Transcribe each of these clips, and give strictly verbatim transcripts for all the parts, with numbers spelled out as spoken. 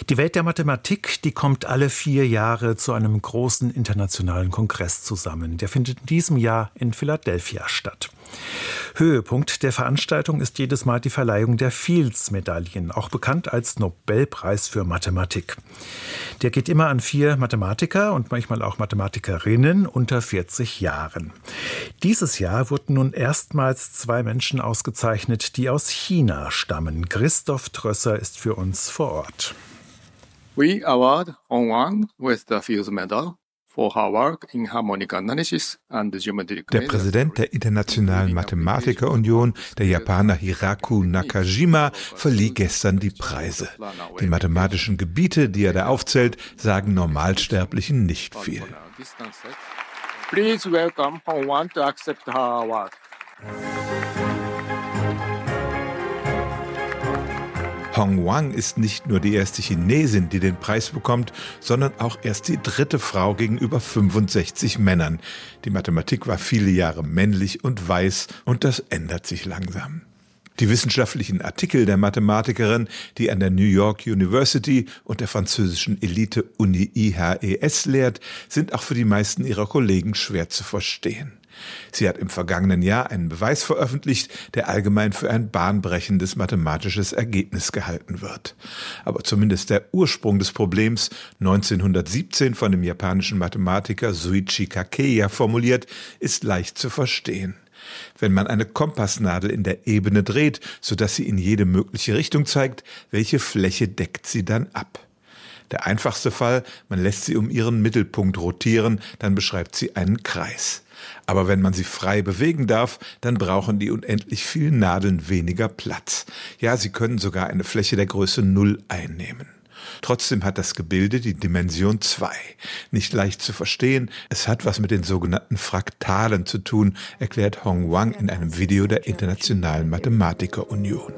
Die Welt der Mathematik, die kommt alle vier Jahre zu einem großen internationalen Kongress zusammen. Der findet in diesem Jahr in Philadelphia statt. Höhepunkt der Veranstaltung ist jedes Mal die Verleihung der Fields-Medaillen, auch bekannt als Nobelpreis für Mathematik. Der geht immer an vier Mathematiker und manchmal auch Mathematikerinnen unter vierzig Jahren. Dieses Jahr wurden nun erstmals zwei Menschen ausgezeichnet, die aus China stammen. Christoph Drösser ist für uns vor Ort. We award Hong Wang with the Fields Medal for her work in harmonic analysis and geometric Der Präsident der Internationalen Mathematikerunion, der Japaner Hiraku Nakajima, verlieh gestern die Preise. Die mathematischen Gebiete, die er da aufzählt, sagen Normalsterblichen nicht viel. Please welcome Hong Wang to accept her award. Hong Wang ist nicht nur die erste Chinesin, die den Preis bekommt, sondern auch erst die dritte Frau gegenüber fünfundsechzig Männern. Die Mathematik war viele Jahre männlich und weiß und das ändert sich langsam. Die wissenschaftlichen Artikel der Mathematikerin, die an der New York University und der französischen Elite-Uni I H E S lehrt, sind auch für die meisten ihrer Kollegen schwer zu verstehen. Sie hat im vergangenen Jahr einen Beweis veröffentlicht, der allgemein für ein bahnbrechendes mathematisches Ergebnis gehalten wird. Aber zumindest der Ursprung des Problems, neunzehnhundertsiebzehn von dem japanischen Mathematiker Shuichi Kakeya formuliert, ist leicht zu verstehen. Wenn man eine Kompassnadel in der Ebene dreht, sodass sie in jede mögliche Richtung zeigt, welche Fläche deckt sie dann ab? Der einfachste Fall, man lässt sie um ihren Mittelpunkt rotieren, dann beschreibt sie einen Kreis. Aber wenn man sie frei bewegen darf, dann brauchen die unendlich vielen Nadeln weniger Platz. Ja, sie können sogar eine Fläche der Größe null einnehmen. Trotzdem hat das Gebilde die Dimension zwei. Nicht leicht zu verstehen, es hat was mit den sogenannten Fraktalen zu tun, erklärt Hong Wang in einem Video der Internationalen Mathematikerunion.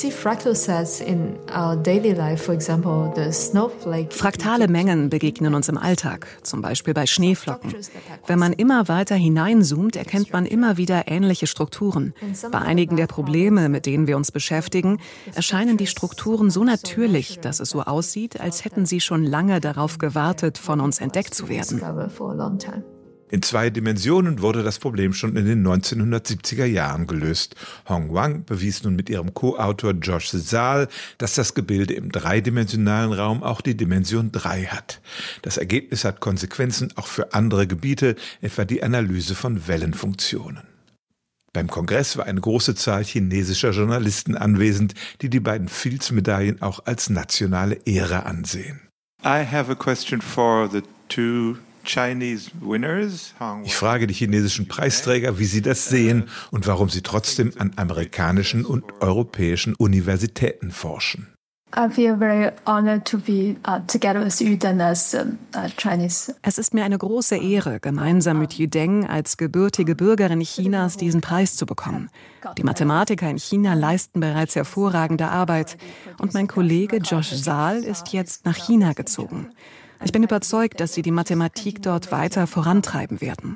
Fraktale Mengen begegnen uns im Alltag, zum Beispiel bei Schneeflocken. Wenn man immer weiter hineinzoomt, erkennt man immer wieder ähnliche Strukturen. Bei einigen der Probleme, mit denen wir uns beschäftigen, erscheinen die Strukturen so natürlich, dass es so aussieht, als hätten sie schon lange darauf gewartet, von uns entdeckt zu werden. In zwei Dimensionen wurde das Problem schon in den neunzehnhundertsiebziger Jahren gelöst. Hong Wang bewies nun mit ihrem Co-Autor Josh Zahl, dass das Gebilde im dreidimensionalen Raum auch die Dimension drei hat. Das Ergebnis hat Konsequenzen auch für andere Gebiete, etwa die Analyse von Wellenfunktionen. Beim Kongress war eine große Zahl chinesischer Journalisten anwesend, die die beiden Fields-Medaillen auch als nationale Ehre ansehen. I have a question for the two Chinese winners. Ich frage die chinesischen Preisträger, wie sie das sehen und warum sie trotzdem an amerikanischen und europäischen Universitäten forschen. I feel very honored to be uh, together with Yu Deng as uh, Chinese. Es ist mir eine große Ehre, gemeinsam mit Yu Deng als gebürtige Bürgerin Chinas diesen Preis zu bekommen. Die Mathematiker in China leisten bereits hervorragende Arbeit und mein Kollege Josh Zahl ist jetzt nach China gezogen. Ich bin überzeugt, dass sie die Mathematik dort weiter vorantreiben werden.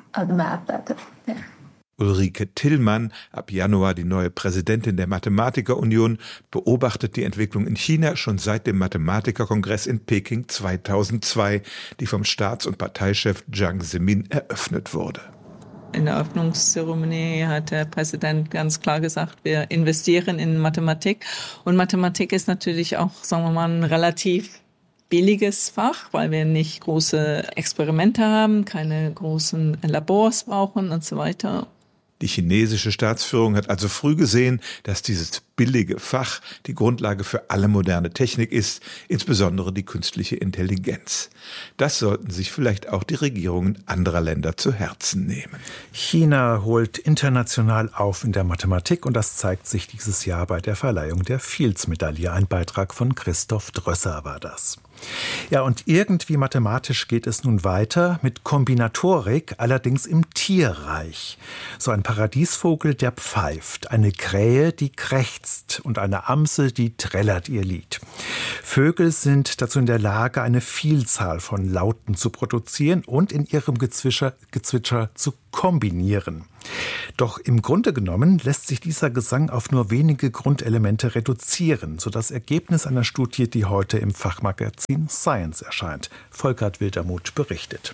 Ulrike Tillmann, ab Januar die neue Präsidentin der Mathematikerunion, beobachtet die Entwicklung in China schon seit dem Mathematikerkongress in Peking zweitausendzwei, die vom Staats- und Parteichef Jiang Zemin eröffnet wurde. In der Eröffnungszeremonie hat der Präsident ganz klar gesagt, wir investieren in Mathematik. Und Mathematik ist natürlich auch, sagen wir mal, ein relativ billiges Fach, weil wir nicht große Experimente haben, keine großen Labors brauchen und so weiter. Die chinesische Staatsführung hat also früh gesehen, dass dieses billige Fach die Grundlage für alle moderne Technik ist, insbesondere die künstliche Intelligenz. Das sollten sich vielleicht auch die Regierungen anderer Länder zu Herzen nehmen. China holt international auf in der Mathematik und das zeigt sich dieses Jahr bei der Verleihung der Fields-Medaille. Ein Beitrag von Christoph Drösser war das. Ja, und irgendwie mathematisch geht es nun weiter mit Kombinatorik, allerdings im Tierreich. So ein Paradiesvogel, der pfeift, eine Krähe, die krächzt und eine Amsel, die trällert ihr Lied. Vögel sind dazu in der Lage, eine Vielzahl von Lauten zu produzieren und in ihrem Gezwitscher, Gezwitscher zu kombinieren. Doch im Grunde genommen lässt sich dieser Gesang auf nur wenige Grundelemente reduzieren, so das Ergebnis einer Studie, die heute im Fachmagazin Science erscheint. Volkert Wildermuth berichtet.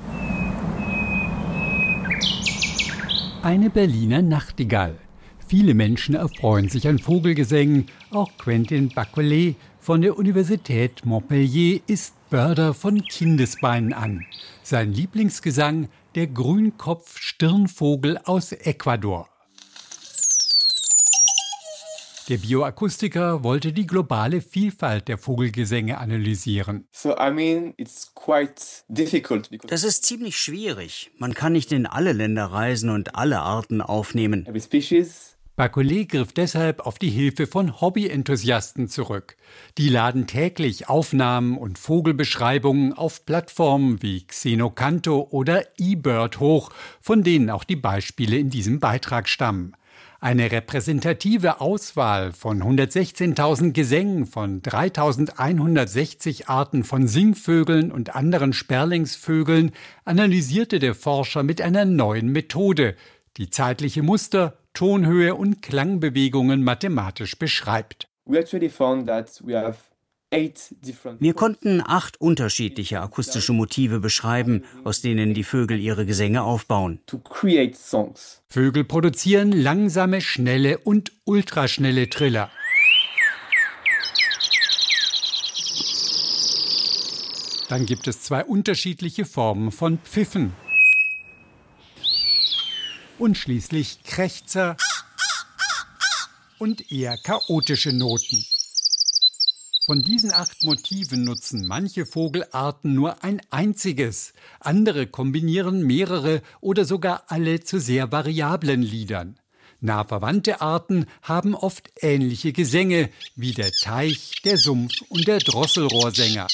Eine Berliner Nachtigall. Viele Menschen erfreuen sich an Vogelgesängen. Auch Quentin Bacollet von der Universität Montpellier ist Börder von Kindesbeinen an. Sein Lieblingsgesang, der Grünkopf-Stirnvogel aus Ecuador. Der Bioakustiker wollte die globale Vielfalt der Vogelgesänge analysieren. Das ist ziemlich schwierig. Man kann nicht in alle Länder reisen und alle Arten aufnehmen. Bacollet griff deshalb auf die Hilfe von Hobbyenthusiasten zurück. Die laden täglich Aufnahmen und Vogelbeschreibungen auf Plattformen wie Xenocanto oder eBird hoch, von denen auch die Beispiele in diesem Beitrag stammen. Eine repräsentative Auswahl von hundertsechzehntausend Gesängen von dreitausendeinhundertsechzig Arten von Singvögeln und anderen Sperlingsvögeln analysierte der Forscher mit einer neuen Methode, die zeitliche Muster, Tonhöhe und Klangbewegungen mathematisch beschreibt. Wir konnten acht unterschiedliche akustische Motive beschreiben, aus denen die Vögel ihre Gesänge aufbauen. Vögel produzieren langsame, schnelle und ultraschnelle Triller. Dann gibt es zwei unterschiedliche Formen von Pfiffen. Und schließlich Krächzer und eher chaotische Noten. Von diesen acht Motiven nutzen manche Vogelarten nur ein einziges. Andere kombinieren mehrere oder sogar alle zu sehr variablen Liedern. Nah verwandte Arten haben oft ähnliche Gesänge, wie der Teich, der Sumpf und der Drosselrohrsänger.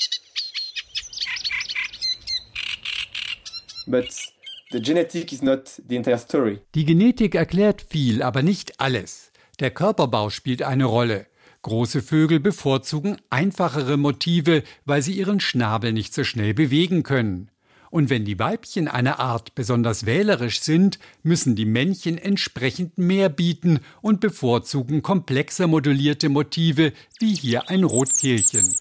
But the genetic is not the entire story. Die Genetik erklärt viel, aber nicht alles. Der Körperbau spielt eine Rolle. Große Vögel bevorzugen einfachere Motive, weil sie ihren Schnabel nicht so schnell bewegen können. Und wenn die Weibchen einer Art besonders wählerisch sind, müssen die Männchen entsprechend mehr bieten und bevorzugen komplexer modulierte Motive, wie hier ein Rotkehlchen.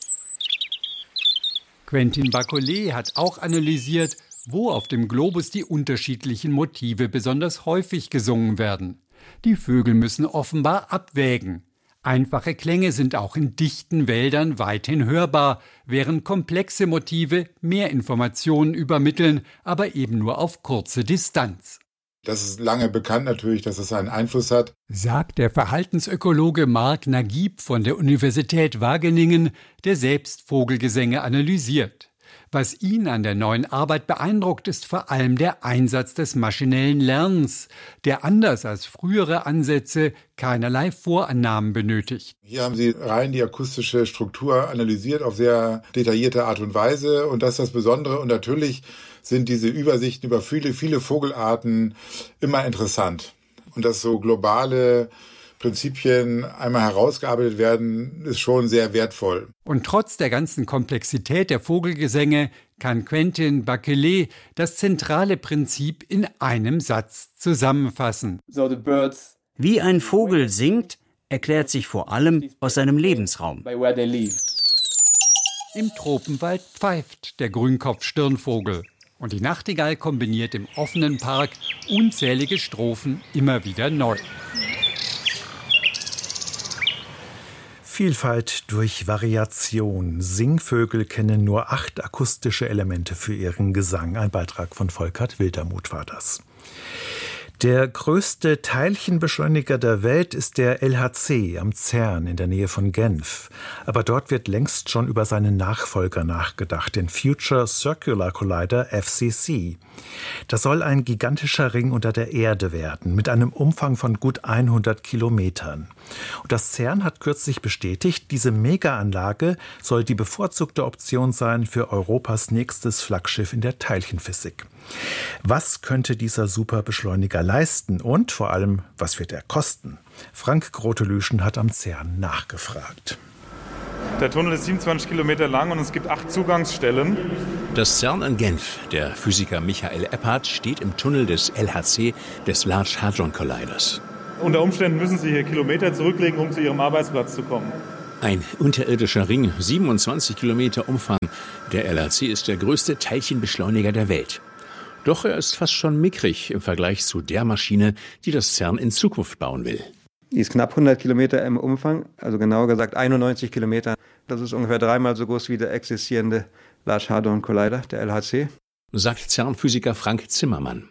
Quentin Bacollet hat auch analysiert, wo auf dem Globus die unterschiedlichen Motive besonders häufig gesungen werden. Die Vögel müssen offenbar abwägen. Einfache Klänge sind auch in dichten Wäldern weithin hörbar, während komplexe Motive mehr Informationen übermitteln, aber eben nur auf kurze Distanz. Das ist lange bekannt natürlich, dass es einen Einfluss hat, sagt der Verhaltensökologe Marc Naguib von der Universität Wageningen, der selbst Vogelgesänge analysiert. Was ihn an der neuen Arbeit beeindruckt, ist vor allem der Einsatz des maschinellen Lernens, der anders als frühere Ansätze keinerlei Vorannahmen benötigt. Hier haben Sie rein die akustische Struktur analysiert auf sehr detaillierte Art und Weise und das ist das Besondere. Und natürlich sind diese Übersichten über viele, viele Vogelarten immer interessant. Und dass so globale Prinzipien einmal herausgearbeitet werden, ist schon sehr wertvoll. Und trotz der ganzen Komplexität der Vogelgesänge kann Quentin Bacollet das zentrale Prinzip in einem Satz zusammenfassen. Wie ein Vogel singt, erklärt sich vor allem aus seinem Lebensraum. Im Tropenwald pfeift der Grünkopf-Stirnvogel. Und die Nachtigall kombiniert im offenen Park unzählige Strophen immer wieder neu. Vielfalt durch Variation. Singvögel kennen nur acht akustische Elemente für ihren Gesang. Ein Beitrag von Volkert Wildermuth war das. Der größte Teilchenbeschleuniger der Welt ist der L H C am CERN in der Nähe von Genf. Aber dort wird längst schon über seinen Nachfolger nachgedacht, den Future Circular Collider F C C. Das soll ein gigantischer Ring unter der Erde werden, mit einem Umfang von gut hundert Kilometern. Und das CERN hat kürzlich bestätigt, diese Mega-Anlage soll die bevorzugte Option sein für Europas nächstes Flaggschiff in der Teilchenphysik. Was könnte dieser Superbeschleuniger leisten und vor allem, was wird er kosten? Frank Grotelüschen hat am CERN nachgefragt. Der Tunnel ist siebenundzwanzig Kilometer lang und es gibt acht Zugangsstellen. Das CERN in Genf, der Physiker Michael Epphardt, steht im Tunnel des L H C, des Large Hadron Colliders. Unter Umständen müssen Sie hier Kilometer zurücklegen, um zu Ihrem Arbeitsplatz zu kommen. Ein unterirdischer Ring, siebenundzwanzig Kilometer Umfang. Der L H C ist der größte Teilchenbeschleuniger der Welt. Doch er ist fast schon mickrig im Vergleich zu der Maschine, die das CERN in Zukunft bauen will. Die ist knapp hundert Kilometer im Umfang, also genauer gesagt einundneunzig Kilometer. Das ist ungefähr dreimal so groß wie der existierende Large Hadron Collider, der L H C. Sagt CERN-Physiker Frank Zimmermann.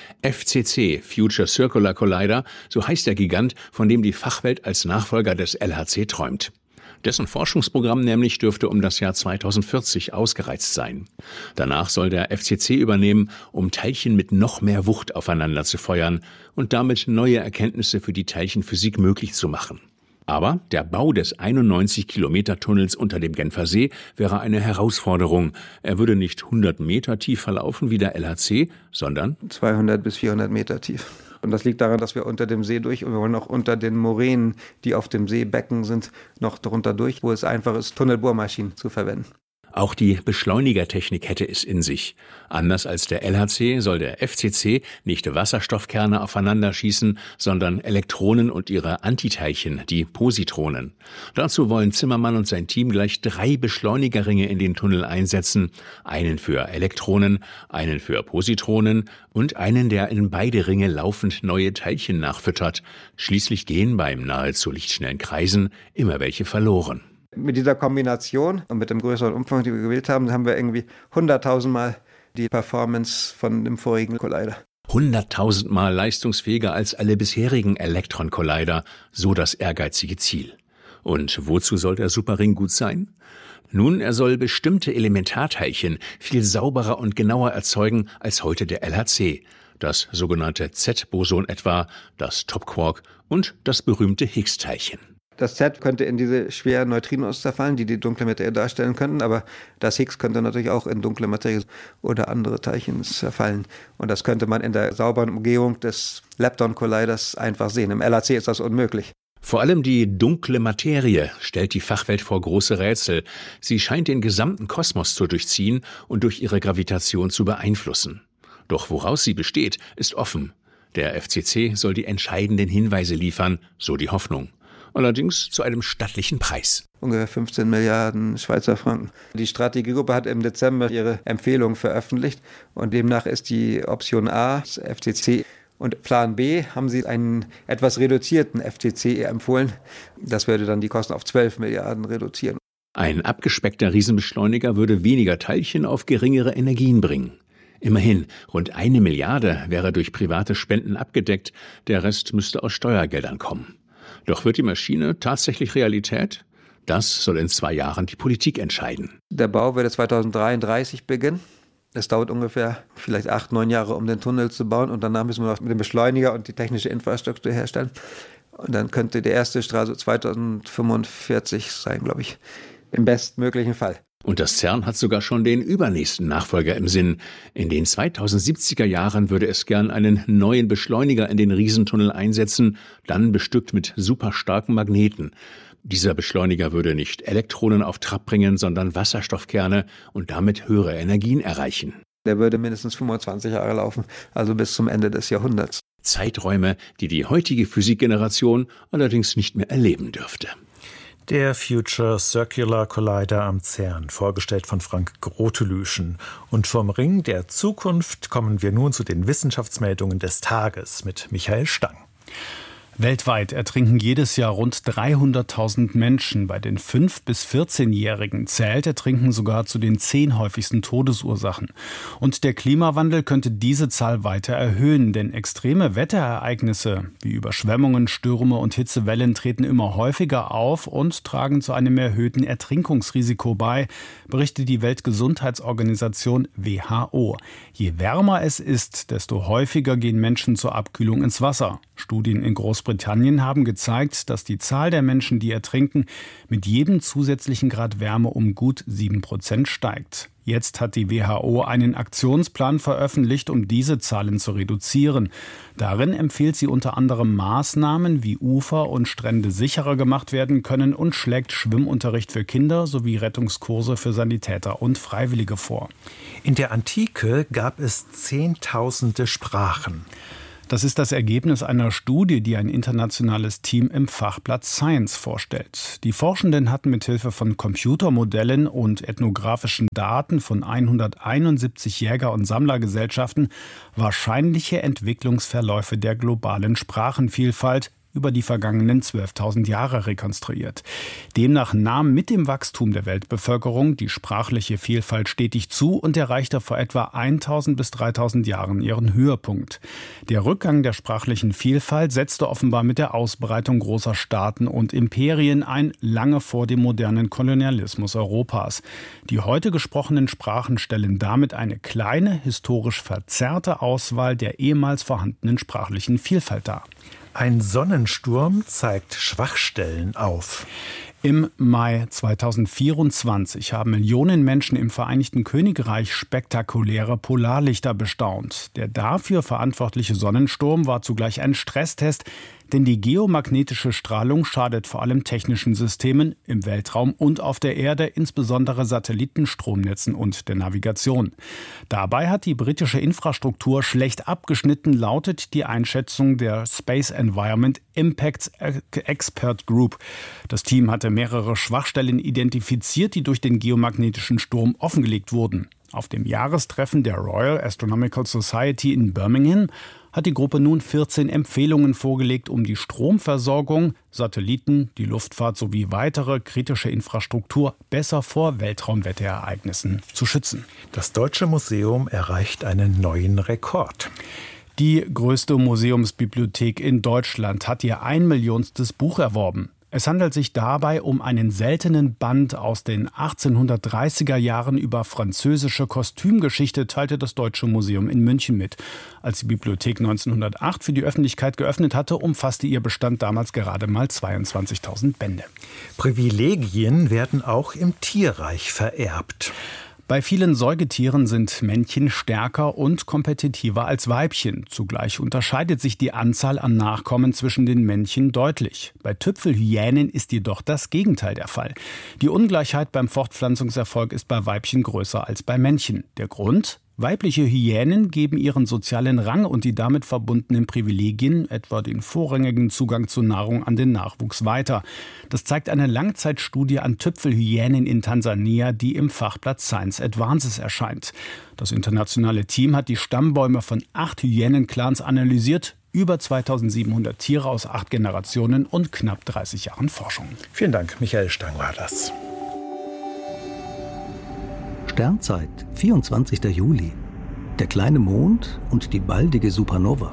F C C, Future Circular Collider, so heißt der Gigant, von dem die Fachwelt als Nachfolger des L H C träumt. Dessen Forschungsprogramm nämlich dürfte um das Jahr zweitausendvierzig ausgereizt sein. Danach soll der F C C übernehmen, um Teilchen mit noch mehr Wucht aufeinander zu feuern und damit neue Erkenntnisse für die Teilchenphysik möglich zu machen. Aber der Bau des einundneunzig Kilometer Tunnels unter dem Genfer See wäre eine Herausforderung. Er würde nicht hundert Meter tief verlaufen wie der L H C, sondern zweihundert bis vierhundert Meter tief. Und das liegt daran, dass wir unter dem See durch und wir wollen auch unter den Moränen, die auf dem Seebecken sind, noch darunter durch, wo es einfach ist, Tunnelbohrmaschinen zu verwenden. Auch die Beschleunigertechnik hätte es in sich. Anders als der L H C soll der F C C nicht Wasserstoffkerne aufeinander schießen, sondern Elektronen und ihre Antiteilchen, die Positronen. Dazu wollen Zimmermann und sein Team gleich drei Beschleunigerringe in den Tunnel einsetzen. Einen für Elektronen, einen für Positronen und einen, der in beide Ringe laufend neue Teilchen nachfüttert. Schließlich gehen beim nahezu lichtschnellen Kreisen immer welche verloren. Mit dieser Kombination und mit dem größeren Umfang, den wir gewählt haben, haben wir irgendwie hunderttausendmal die Performance von dem vorigen Collider. hunderttausendmal leistungsfähiger als alle bisherigen Elektron-Collider, so das ehrgeizige Ziel. Und wozu soll der Superring gut sein? Nun, er soll bestimmte Elementarteilchen viel sauberer und genauer erzeugen als heute der L H C. Das sogenannte Z-Boson etwa, das Top-Quark und das berühmte Higgs-Teilchen. Das Z könnte in diese schweren Neutrinos zerfallen, die die dunkle Materie darstellen könnten, aber das Higgs könnte natürlich auch in dunkle Materie oder andere Teilchen zerfallen. Und das könnte man in der sauberen Umgehung des Lepton Colliders einfach sehen. Im L H C ist das unmöglich. Vor allem die dunkle Materie stellt die Fachwelt vor große Rätsel. Sie scheint den gesamten Kosmos zu durchziehen und durch ihre Gravitation zu beeinflussen. Doch woraus sie besteht, ist offen. Der F C C soll die entscheidenden Hinweise liefern, so die Hoffnung. Allerdings zu einem stattlichen Preis. Ungefähr fünfzehn Milliarden Schweizer Franken. Die Strategiegruppe hat im Dezember ihre Empfehlung veröffentlicht und demnach ist die Option A, das F C C, und Plan B haben sie einen etwas reduzierten F C C empfohlen. Das würde dann die Kosten auf zwölf Milliarden reduzieren. Ein abgespeckter Riesenbeschleuniger würde weniger Teilchen auf geringere Energien bringen. Immerhin, rund eine Milliarde wäre durch private Spenden abgedeckt, der Rest müsste aus Steuergeldern kommen. Doch wird die Maschine tatsächlich Realität? Das soll in zwei Jahren die Politik entscheiden. Der Bau würde zweitausenddreiunddreißig beginnen. Es dauert ungefähr vielleicht acht, neun Jahre, um den Tunnel zu bauen. Und danach müssen wir noch mit dem Beschleuniger und die technische Infrastruktur herstellen. Und dann könnte der erste Straße zweitausendfünfundvierzig sein, glaube ich, im bestmöglichen Fall. Und das CERN hat sogar schon den übernächsten Nachfolger im Sinn. In den zweitausendsiebziger Jahren würde es gern einen neuen Beschleuniger in den Riesentunnel einsetzen, dann bestückt mit superstarken Magneten. Dieser Beschleuniger würde nicht Elektronen auf Trab bringen, sondern Wasserstoffkerne und damit höhere Energien erreichen. Der würde mindestens fünfundzwanzig Jahre laufen, also bis zum Ende des Jahrhunderts. Zeiträume, die die heutige Physikgeneration allerdings nicht mehr erleben dürfte. Der Future Circular Collider am CERN, vorgestellt von Frank Grotelüschen. Und vom Ring der Zukunft kommen wir nun zu den Wissenschaftsmeldungen des Tages mit Michael Stang. Weltweit ertrinken jedes Jahr rund dreihunderttausend Menschen. Bei den fünf- bis vierzehnjährigen zählt Ertrinken sogar zu den zehn häufigsten Todesursachen. Und der Klimawandel könnte diese Zahl weiter erhöhen, denn extreme Wetterereignisse wie Überschwemmungen, Stürme und Hitzewellen treten immer häufiger auf und tragen zu einem erhöhten Ertrinkungsrisiko bei, berichtet die Weltgesundheitsorganisation W H O. Je wärmer es ist, desto häufiger gehen Menschen zur Abkühlung ins Wasser. Studien in Großbritannien haben gezeigt, dass die Zahl der Menschen, die ertrinken, mit jedem zusätzlichen Grad Wärme um gut sieben Prozent steigt. Jetzt hat die W H O einen Aktionsplan veröffentlicht, um diese Zahlen zu reduzieren. Darin empfiehlt sie unter anderem Maßnahmen, wie Ufer und Strände sicherer gemacht werden können, und schlägt Schwimmunterricht für Kinder sowie Rettungskurse für Sanitäter und Freiwillige vor. In der Antike gab es zehntausende Sprachen. Das ist das Ergebnis einer Studie, die ein internationales Team im Fachblatt Science vorstellt. Die Forschenden hatten mithilfe von Computermodellen und ethnografischen Daten von hunderteinundsiebzig Jäger- und Sammlergesellschaften wahrscheinliche Entwicklungsverläufe der globalen Sprachenvielfalt über die vergangenen zwölftausend Jahre rekonstruiert. Demnach nahm mit dem Wachstum der Weltbevölkerung die sprachliche Vielfalt stetig zu und erreichte vor etwa tausend bis dreitausend Jahren ihren Höhepunkt. Der Rückgang der sprachlichen Vielfalt setzte offenbar mit der Ausbreitung großer Staaten und Imperien ein, lange vor dem modernen Kolonialismus Europas. Die heute gesprochenen Sprachen stellen damit eine kleine, historisch verzerrte Auswahl der ehemals vorhandenen sprachlichen Vielfalt dar. Ein Sonnensturm zeigt Schwachstellen auf. Im Mai zweitausendvierundzwanzig haben Millionen Menschen im Vereinigten Königreich spektakuläre Polarlichter bestaunt. Der dafür verantwortliche Sonnensturm war zugleich ein Stresstest, denn die geomagnetische Strahlung schadet vor allem technischen Systemen im Weltraum und auf der Erde, insbesondere Satelliten, Stromnetzen und der Navigation. Dabei hat die britische Infrastruktur schlecht abgeschnitten, lautet die Einschätzung der Space Environment Impacts Expert Group. Das Team hatte mehrere Schwachstellen identifiziert, die durch den geomagnetischen Sturm offengelegt wurden. Auf dem Jahrestreffen der Royal Astronomical Society in Birmingham hat die Gruppe nun vierzehn Empfehlungen vorgelegt, um die Stromversorgung, Satelliten, die Luftfahrt sowie weitere kritische Infrastruktur besser vor Weltraumwetterereignissen zu schützen. Das Deutsche Museum erreicht einen neuen Rekord. Die größte Museumsbibliothek in Deutschland hat ihr ein Millionstes Buch erworben. Es handelt sich dabei um einen seltenen Band aus den achtzehnhundertdreißiger Jahren über französische Kostümgeschichte, teilte das Deutsche Museum in München mit. Als die Bibliothek neunzehnhundertacht für die Öffentlichkeit geöffnet hatte, umfasste ihr Bestand damals gerade mal zweiundzwanzigtausend Bände. Privilegien werden auch im Tierreich vererbt. Bei vielen Säugetieren sind Männchen stärker und kompetitiver als Weibchen. Zugleich unterscheidet sich die Anzahl an Nachkommen zwischen den Männchen deutlich. Bei Tüpfelhyänen ist jedoch das Gegenteil der Fall. Die Ungleichheit beim Fortpflanzungserfolg ist bei Weibchen größer als bei Männchen. Der Grund? Weibliche Hyänen geben ihren sozialen Rang und die damit verbundenen Privilegien, etwa den vorrangigen Zugang zu Nahrung, an den Nachwuchs weiter. Das zeigt eine Langzeitstudie an Tüpfelhyänen in Tansania, die im Fachblatt Science Advances erscheint. Das internationale Team hat die Stammbäume von acht Hyänenclans analysiert, über zweitausendsiebenhundert Tiere aus acht Generationen und knapp dreißig Jahren Forschung. Vielen Dank, Michael Stang war das. Sternzeit, vierundzwanzigster Juli. Der kleine Mond und die baldige Supernova.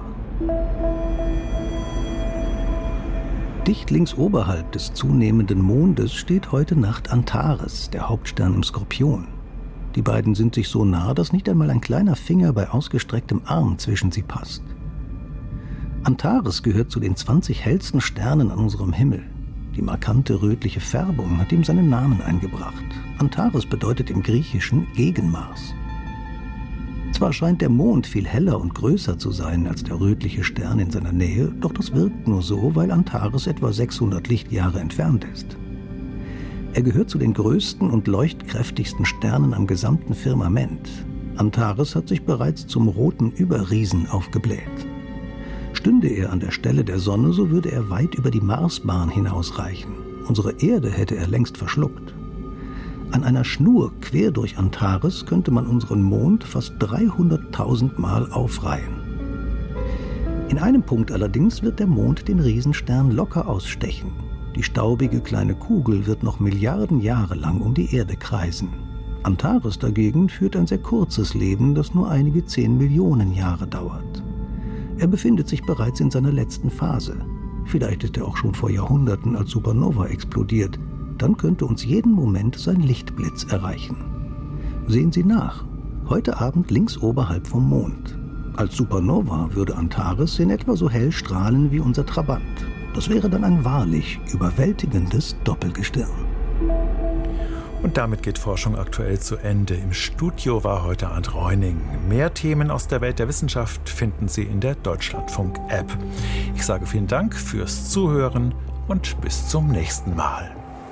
Dicht links oberhalb des zunehmenden Mondes steht heute Nacht Antares, der Hauptstern im Skorpion. Die beiden sind sich so nah, dass nicht einmal ein kleiner Finger bei ausgestrecktem Arm zwischen sie passt. Antares gehört zu den zwanzig hellsten Sternen an unserem Himmel. Die markante rötliche Färbung hat ihm seinen Namen eingebracht. Antares bedeutet im Griechischen Gegenmars. Zwar scheint der Mond viel heller und größer zu sein als der rötliche Stern in seiner Nähe, doch das wirkt nur so, weil Antares etwa sechshundert Lichtjahre entfernt ist. Er gehört zu den größten und leuchtkräftigsten Sternen am gesamten Firmament. Antares hat sich bereits zum roten Überriesen aufgebläht. Stünde er an der Stelle der Sonne, so würde er weit über die Marsbahn hinausreichen. Unsere Erde hätte er längst verschluckt. An einer Schnur quer durch Antares könnte man unseren Mond fast dreihunderttausend Mal aufreihen. In einem Punkt allerdings wird der Mond den Riesenstern locker ausstechen. Die staubige kleine Kugel wird noch Milliarden Jahre lang um die Erde kreisen. Antares dagegen führt ein sehr kurzes Leben, das nur einige zehn Millionen Jahre dauert. Er befindet sich bereits in seiner letzten Phase. Vielleicht ist er auch schon vor Jahrhunderten als Supernova explodiert. Dann könnte uns jeden Moment sein Lichtblitz erreichen. Sehen Sie nach. Heute Abend links oberhalb vom Mond. Als Supernova würde Antares in etwa so hell strahlen wie unser Trabant. Das wäre dann ein wahrlich überwältigendes Doppelgestirn. Und damit geht Forschung aktuell zu Ende. Im Studio war heute Arndt Reuning. Mehr Themen aus der Welt der Wissenschaft finden Sie in der Deutschlandfunk-App. Ich sage vielen Dank fürs Zuhören und bis zum nächsten Mal.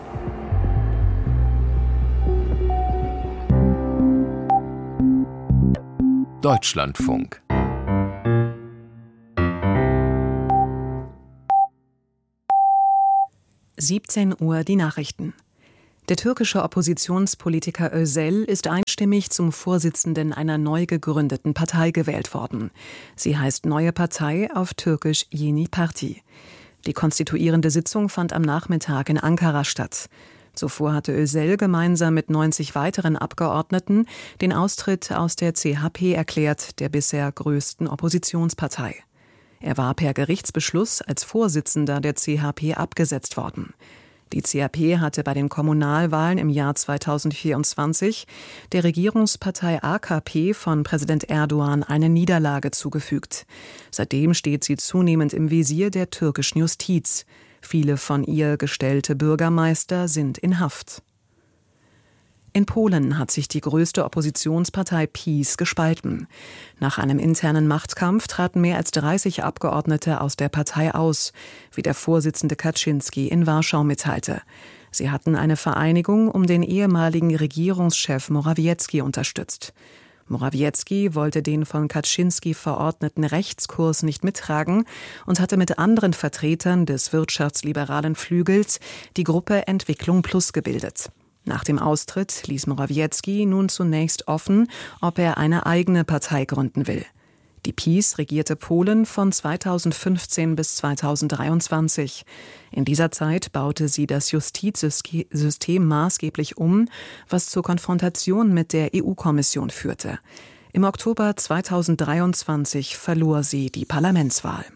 Deutschlandfunk. siebzehn Uhr die Nachrichten. Der türkische Oppositionspolitiker Özel ist einstimmig zum Vorsitzenden einer neu gegründeten Partei gewählt worden. Sie heißt Neue Partei, auf Türkisch Yeni Parti. Die konstituierende Sitzung fand am Nachmittag in Ankara statt. Zuvor hatte Özel gemeinsam mit neunzig weiteren Abgeordneten den Austritt aus der C H P erklärt, der bisher größten Oppositionspartei. Er war per Gerichtsbeschluss als Vorsitzender der C H P abgesetzt worden. Die C H P hatte bei den Kommunalwahlen im Jahr zweitausendvierundzwanzig der Regierungspartei A K P von Präsident Erdogan eine Niederlage zugefügt. Seitdem steht sie zunehmend im Visier der türkischen Justiz. Viele von ihr gestellte Bürgermeister sind in Haft. In Polen hat sich die größte Oppositionspartei PiS gespalten. Nach einem internen Machtkampf traten mehr als dreißig Abgeordnete aus der Partei aus, wie der Vorsitzende Kaczynski in Warschau mitteilte. Sie hatten eine Vereinigung um den ehemaligen Regierungschef Morawiecki unterstützt. Morawiecki wollte den von Kaczynski verordneten Rechtskurs nicht mittragen und hatte mit anderen Vertretern des wirtschaftsliberalen Flügels die Gruppe Entwicklung Plus gebildet. Nach dem Austritt ließ Morawiecki nun zunächst offen, ob er eine eigene Partei gründen will. Die PiS regierte Polen von zweitausendfünfzehn bis zweitausenddreiundzwanzig. In dieser Zeit baute sie das Justizsystem maßgeblich um, was zur Konfrontation mit der E U-Kommission führte. Im Oktober zweitausenddreiundzwanzig verlor sie die Parlamentswahl.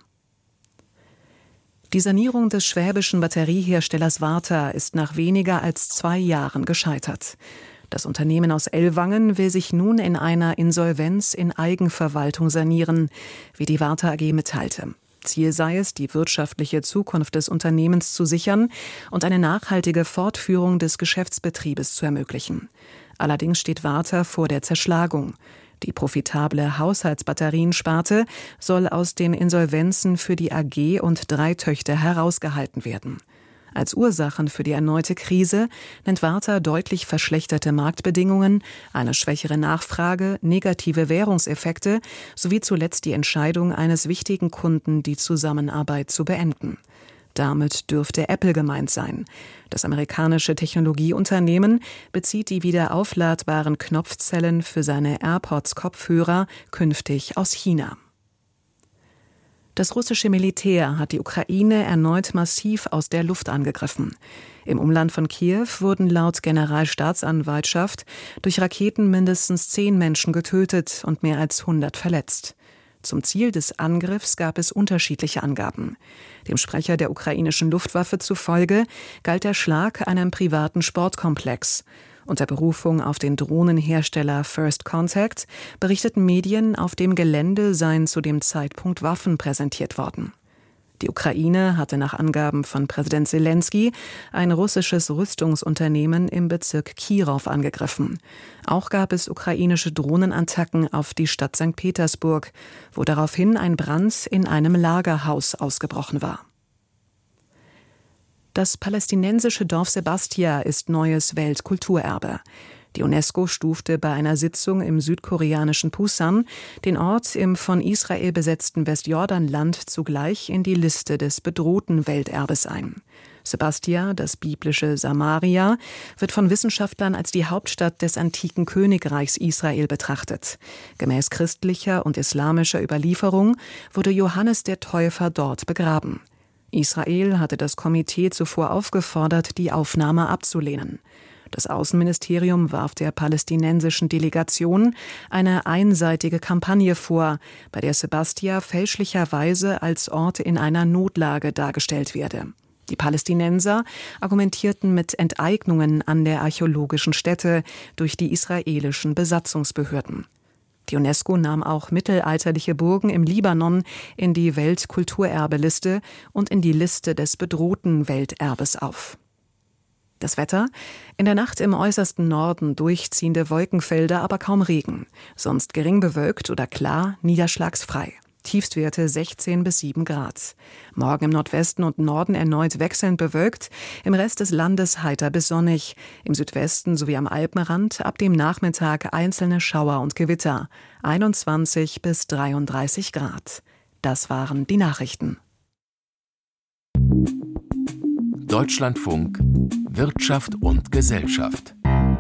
Die Sanierung des schwäbischen Batterieherstellers Varta ist nach weniger als zwei Jahren gescheitert. Das Unternehmen aus Ellwangen will sich nun in einer Insolvenz in Eigenverwaltung sanieren, wie die Varta A G mitteilte. Ziel sei es, die wirtschaftliche Zukunft des Unternehmens zu sichern und eine nachhaltige Fortführung des Geschäftsbetriebes zu ermöglichen. Allerdings steht Varta vor der Zerschlagung. Die profitable Haushaltsbatteriensparte soll aus den Insolvenzen für die A G und drei Töchter herausgehalten werden. Als Ursachen für die erneute Krise nennt Varta deutlich verschlechterte Marktbedingungen, eine schwächere Nachfrage, negative Währungseffekte sowie zuletzt die Entscheidung eines wichtigen Kunden, die Zusammenarbeit zu beenden. Damit dürfte Apple gemeint sein. Das amerikanische Technologieunternehmen bezieht die wieder aufladbaren Knopfzellen für seine AirPods-Kopfhörer künftig aus China. Das russische Militär hat die Ukraine erneut massiv aus der Luft angegriffen. Im Umland von Kiew wurden laut Generalstaatsanwaltschaft durch Raketen mindestens zehn Menschen getötet und mehr als hundert verletzt. Zum Ziel des Angriffs gab es unterschiedliche Angaben. Dem Sprecher der ukrainischen Luftwaffe zufolge galt der Schlag einem privaten Sportkomplex. Unter Berufung auf den Drohnenhersteller First Contact berichteten Medien, auf dem Gelände seien zu dem Zeitpunkt Waffen präsentiert worden. Die Ukraine hatte nach Angaben von Präsident Selensky ein russisches Rüstungsunternehmen im Bezirk Kirow angegriffen. Auch gab es ukrainische Drohnenattacken auf die Stadt Sankt Petersburg, wo daraufhin ein Brand in einem Lagerhaus ausgebrochen war. Das palästinensische Dorf Sebastia ist neues Weltkulturerbe. Die UNESCO stufte bei einer Sitzung im südkoreanischen Pusan den Ort im von Israel besetzten Westjordanland zugleich in die Liste des bedrohten Welterbes ein. Sebastia, das biblische Samaria, wird von Wissenschaftlern als die Hauptstadt des antiken Königreichs Israel betrachtet. Gemäß christlicher und islamischer Überlieferung wurde Johannes der Täufer dort begraben. Israel hatte das Komitee zuvor aufgefordert, die Aufnahme abzulehnen. Das Außenministerium warf der palästinensischen Delegation eine einseitige Kampagne vor, bei der Sebastia fälschlicherweise als Ort in einer Notlage dargestellt werde. Die Palästinenser argumentierten mit Enteignungen an der archäologischen Stätte durch die israelischen Besatzungsbehörden. Die UNESCO nahm auch mittelalterliche Burgen im Libanon in die Weltkulturerbeliste und in die Liste des bedrohten Welterbes auf. Das Wetter? In der Nacht im äußersten Norden durchziehende Wolkenfelder, aber kaum Regen. Sonst gering bewölkt oder klar, niederschlagsfrei. Tiefstwerte sechzehn bis sieben Grad. Morgen im Nordwesten und Norden erneut wechselnd bewölkt, im Rest des Landes heiter bis sonnig. Im Südwesten sowie am Alpenrand ab dem Nachmittag einzelne Schauer und Gewitter. einundzwanzig bis dreiunddreißig Grad. Das waren die Nachrichten. Deutschlandfunk Wirtschaft und Gesellschaft.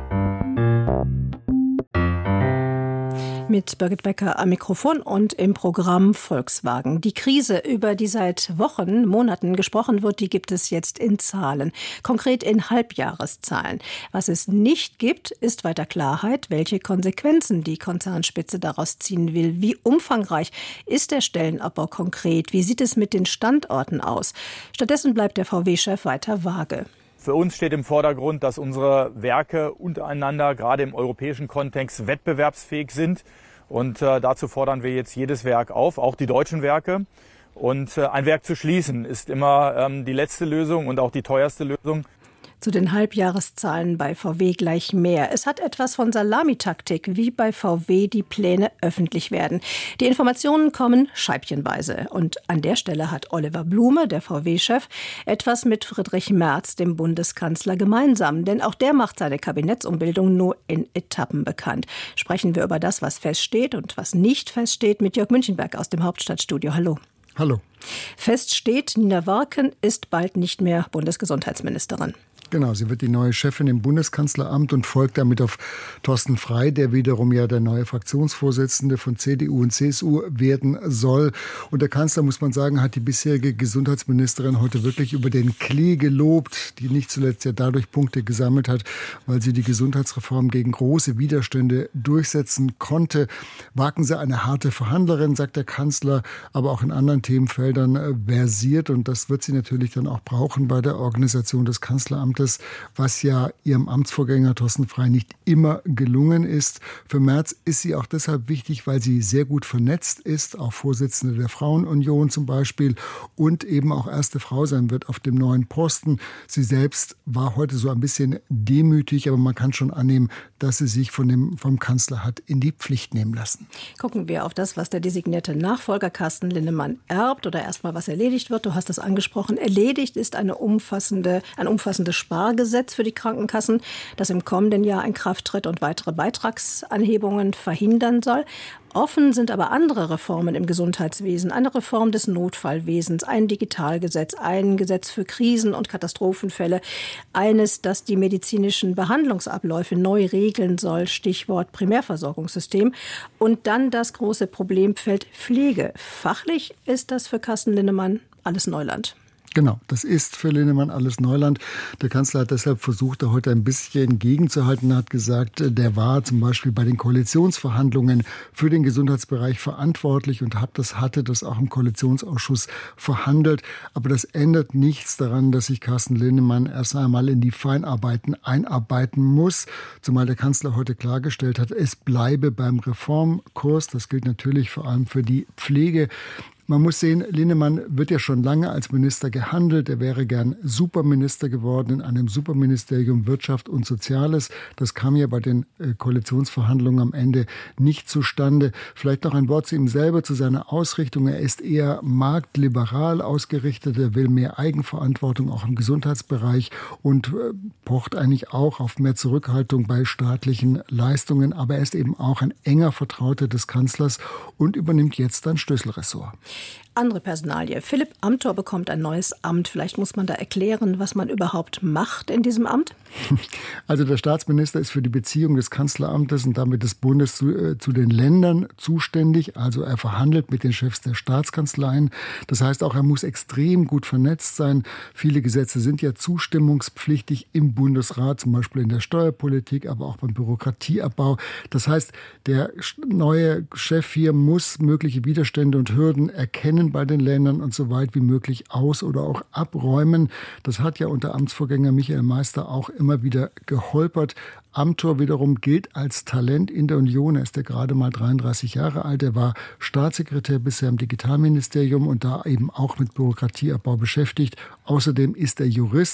Mit Birgit Becker am Mikrofon und im Programm Volkswagen. Die Krise, über die seit Wochen, Monaten gesprochen wird, die gibt es jetzt in Zahlen. Konkret in Halbjahreszahlen. Was es nicht gibt, ist weiter Klarheit, welche Konsequenzen die Konzernspitze daraus ziehen will. Wie umfangreich ist der Stellenabbau konkret? Wie sieht es mit den Standorten aus? Stattdessen bleibt der V W-Chef weiter vage. Für uns steht im Vordergrund, dass unsere Werke untereinander, gerade im europäischen Kontext, wettbewerbsfähig sind. Und äh, dazu fordern wir jetzt jedes Werk auf, auch die deutschen Werke. Und äh, ein Werk zu schließen ist immer ähm, die letzte Lösung und auch die teuerste Lösung. Zu den Halbjahreszahlen bei V W gleich mehr. Es hat etwas von Salamitaktik, wie bei V W die Pläne öffentlich werden. Die Informationen kommen scheibchenweise. Und an der Stelle hat Oliver Blume, der V W-Chef, etwas mit Friedrich Merz, dem Bundeskanzler, gemeinsam. Denn auch der macht seine Kabinettsumbildung nur in Etappen bekannt. Sprechen wir über das, was feststeht und was nicht feststeht, mit Jörg Münchenberg aus dem Hauptstadtstudio. Hallo. Hallo. Fest steht, Nina Warken ist bald nicht mehr Bundesgesundheitsministerin. Genau, sie wird die neue Chefin im Bundeskanzleramt und folgt damit auf Thorsten Frey, der wiederum ja der neue Fraktionsvorsitzende von C D U und C S U werden soll. Und der Kanzler, muss man sagen, hat die bisherige Gesundheitsministerin heute wirklich über den Klee gelobt, die nicht zuletzt ja dadurch Punkte gesammelt hat, weil sie die Gesundheitsreform gegen große Widerstände durchsetzen konnte. Warken Sie eine harte Verhandlerin, sagt der Kanzler, aber auch in anderen Themenfeldern versiert. Und das wird sie natürlich dann auch brauchen bei der Organisation des Kanzleramtes, was ja ihrem Amtsvorgänger Thorsten Frey nicht immer gelungen ist. Für Merz ist sie auch deshalb wichtig, weil sie sehr gut vernetzt ist, auch Vorsitzende der Frauenunion zum Beispiel, und eben auch erste Frau sein wird auf dem neuen Posten. Sie selbst war heute so ein bisschen demütig, aber man kann schon annehmen, dass sie sich von dem, vom Kanzler hat in die Pflicht nehmen lassen. Gucken wir auf das, was der designierte Nachfolger Carsten Linnemann erbt oder erstmal was erledigt wird. Du hast es angesprochen. Erledigt ist eine umfassende, ein umfassendes Spargesetz für die Krankenkassen, das im kommenden Jahr in Kraft tritt und weitere Beitragsanhebungen verhindern soll. Offen sind aber andere Reformen im Gesundheitswesen, eine Reform des Notfallwesens, ein Digitalgesetz, ein Gesetz für Krisen- und Katastrophenfälle, eines, das die medizinischen Behandlungsabläufe neu regeln soll, Stichwort Primärversorgungssystem, und dann das große Problemfeld Pflege. Fachlich ist das für Carsten Linnemann alles Neuland. Genau, das ist für Linnemann alles Neuland. Der Kanzler hat deshalb versucht, da heute ein bisschen entgegenzuhalten. Er hat gesagt, der war zum Beispiel bei den Koalitionsverhandlungen für den Gesundheitsbereich verantwortlich und hat das, hatte das auch im Koalitionsausschuss verhandelt. Aber das ändert nichts daran, dass sich Carsten Linnemann erst einmal in die Feinarbeiten einarbeiten muss. Zumal der Kanzler heute klargestellt hat, es bleibe beim Reformkurs. Das gilt natürlich vor allem für die Pflege. Man muss sehen, Linnemann wird ja schon lange als Minister gehandelt. Er wäre gern Superminister geworden in einem Superministerium Wirtschaft und Soziales. Das kam ja bei den Koalitionsverhandlungen am Ende nicht zustande. Vielleicht noch ein Wort zu ihm selber, zu seiner Ausrichtung. Er ist eher marktliberal ausgerichtet. Er will mehr Eigenverantwortung auch im Gesundheitsbereich und pocht eigentlich auch auf mehr Zurückhaltung bei staatlichen Leistungen. Aber er ist eben auch ein enger Vertrauter des Kanzlers und übernimmt jetzt ein Schlüsselressort. Andere Personalie. Philipp Amthor bekommt ein neues Amt. Vielleicht muss man da erklären, was man überhaupt macht in diesem Amt? Also der Staatsminister ist für die Beziehung des Kanzleramtes und damit des Bundes zu, äh, zu den Ländern zuständig. Also er verhandelt mit den Chefs der Staatskanzleien. Das heißt auch, er muss extrem gut vernetzt sein. Viele Gesetze sind ja zustimmungspflichtig im Bundesrat, zum Beispiel in der Steuerpolitik, aber auch beim Bürokratieabbau. Das heißt, der neue Chef hier muss mögliche Widerstände und Hürden erkennen bei den Ländern und so weit wie möglich aus- oder auch abräumen. Das hat ja unter Amtsvorgänger Michael Meister auch immer wieder geholpert. Amthor wiederum gilt als Talent in der Union. Er ist ja gerade mal dreiunddreißig Jahre alt. Er war Staatssekretär bisher im Digitalministerium und da eben auch mit Bürokratieabbau beschäftigt. Außerdem ist er Jurist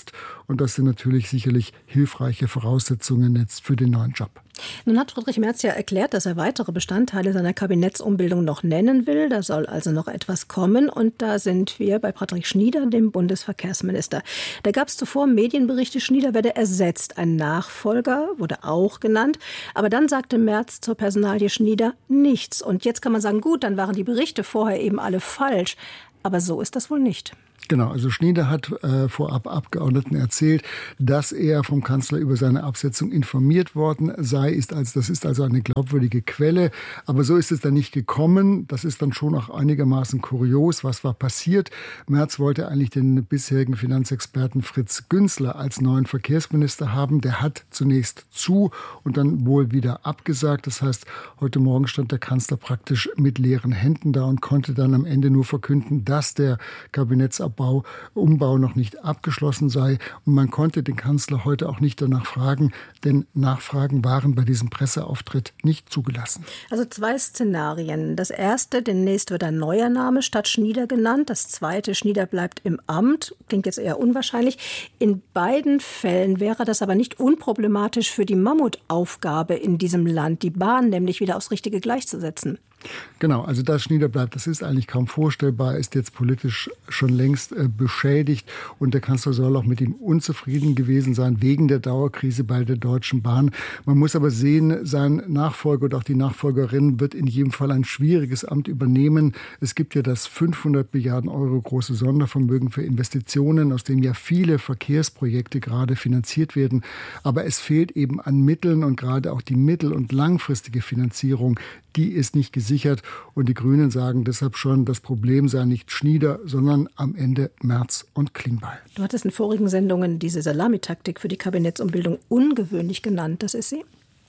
Und das sind natürlich sicherlich hilfreiche Voraussetzungen jetzt für den neuen Job. Nun hat Friedrich Merz ja erklärt, dass er weitere Bestandteile seiner Kabinettsumbildung noch nennen will. Da soll also noch etwas kommen. Und da sind wir bei Patrick Schnieder, dem Bundesverkehrsminister. Da gab es zuvor Medienberichte, Schnieder werde ersetzt. Ein Nachfolger wurde auch genannt. Aber dann sagte Merz zur Personalie Schnieder nichts. Und jetzt kann man sagen, gut, dann waren die Berichte vorher eben alle falsch. Aber so ist das wohl nicht. Genau, also Schnieder hat äh, vorab Abgeordneten erzählt, dass er vom Kanzler über seine Absetzung informiert worden sei. Ist also, das ist also eine glaubwürdige Quelle. Aber so ist es dann nicht gekommen. Das ist dann schon auch einigermaßen kurios. Was war passiert? Merz wollte eigentlich den bisherigen Finanzexperten Fritz Günzler als neuen Verkehrsminister haben. Der hat zunächst zu und dann wohl wieder abgesagt. Das heißt, heute Morgen stand der Kanzler praktisch mit leeren Händen da und konnte dann am Ende nur verkünden, dass der Kabinettsabbau Bau, Umbau noch nicht abgeschlossen sei. Und man konnte den Kanzler heute auch nicht danach fragen, denn Nachfragen waren bei diesem Presseauftritt nicht zugelassen. Also zwei Szenarien. Das erste, demnächst wird ein neuer Name statt Schnieder genannt. Das zweite, Schnieder bleibt im Amt. Klingt jetzt eher unwahrscheinlich. In beiden Fällen wäre das aber nicht unproblematisch für die Mammutaufgabe in diesem Land, die Bahn nämlich wieder aufs richtige Gleis zu setzen. Genau, also dass Schnieder bleibt, das ist eigentlich kaum vorstellbar, ist jetzt politisch schon längst äh, beschädigt und der Kanzler soll auch mit ihm unzufrieden gewesen sein wegen der Dauerkrise bei der Deutschen Bahn. Man muss aber sehen, sein Nachfolger und auch die Nachfolgerin wird in jedem Fall ein schwieriges Amt übernehmen. Es gibt ja das fünfhundert Milliarden Euro große Sondervermögen für Investitionen, aus dem ja viele Verkehrsprojekte gerade finanziert werden. Aber es fehlt eben an Mitteln und gerade auch die mittel- und langfristige Finanzierung, die ist nicht gesichert. Und die Grünen sagen deshalb schon, das Problem sei nicht Schnieder, sondern am Ende Merz und Klingbeil. Du hattest in vorigen Sendungen diese Salamitaktik für die Kabinettsumbildung ungewöhnlich genannt. Das ist sie?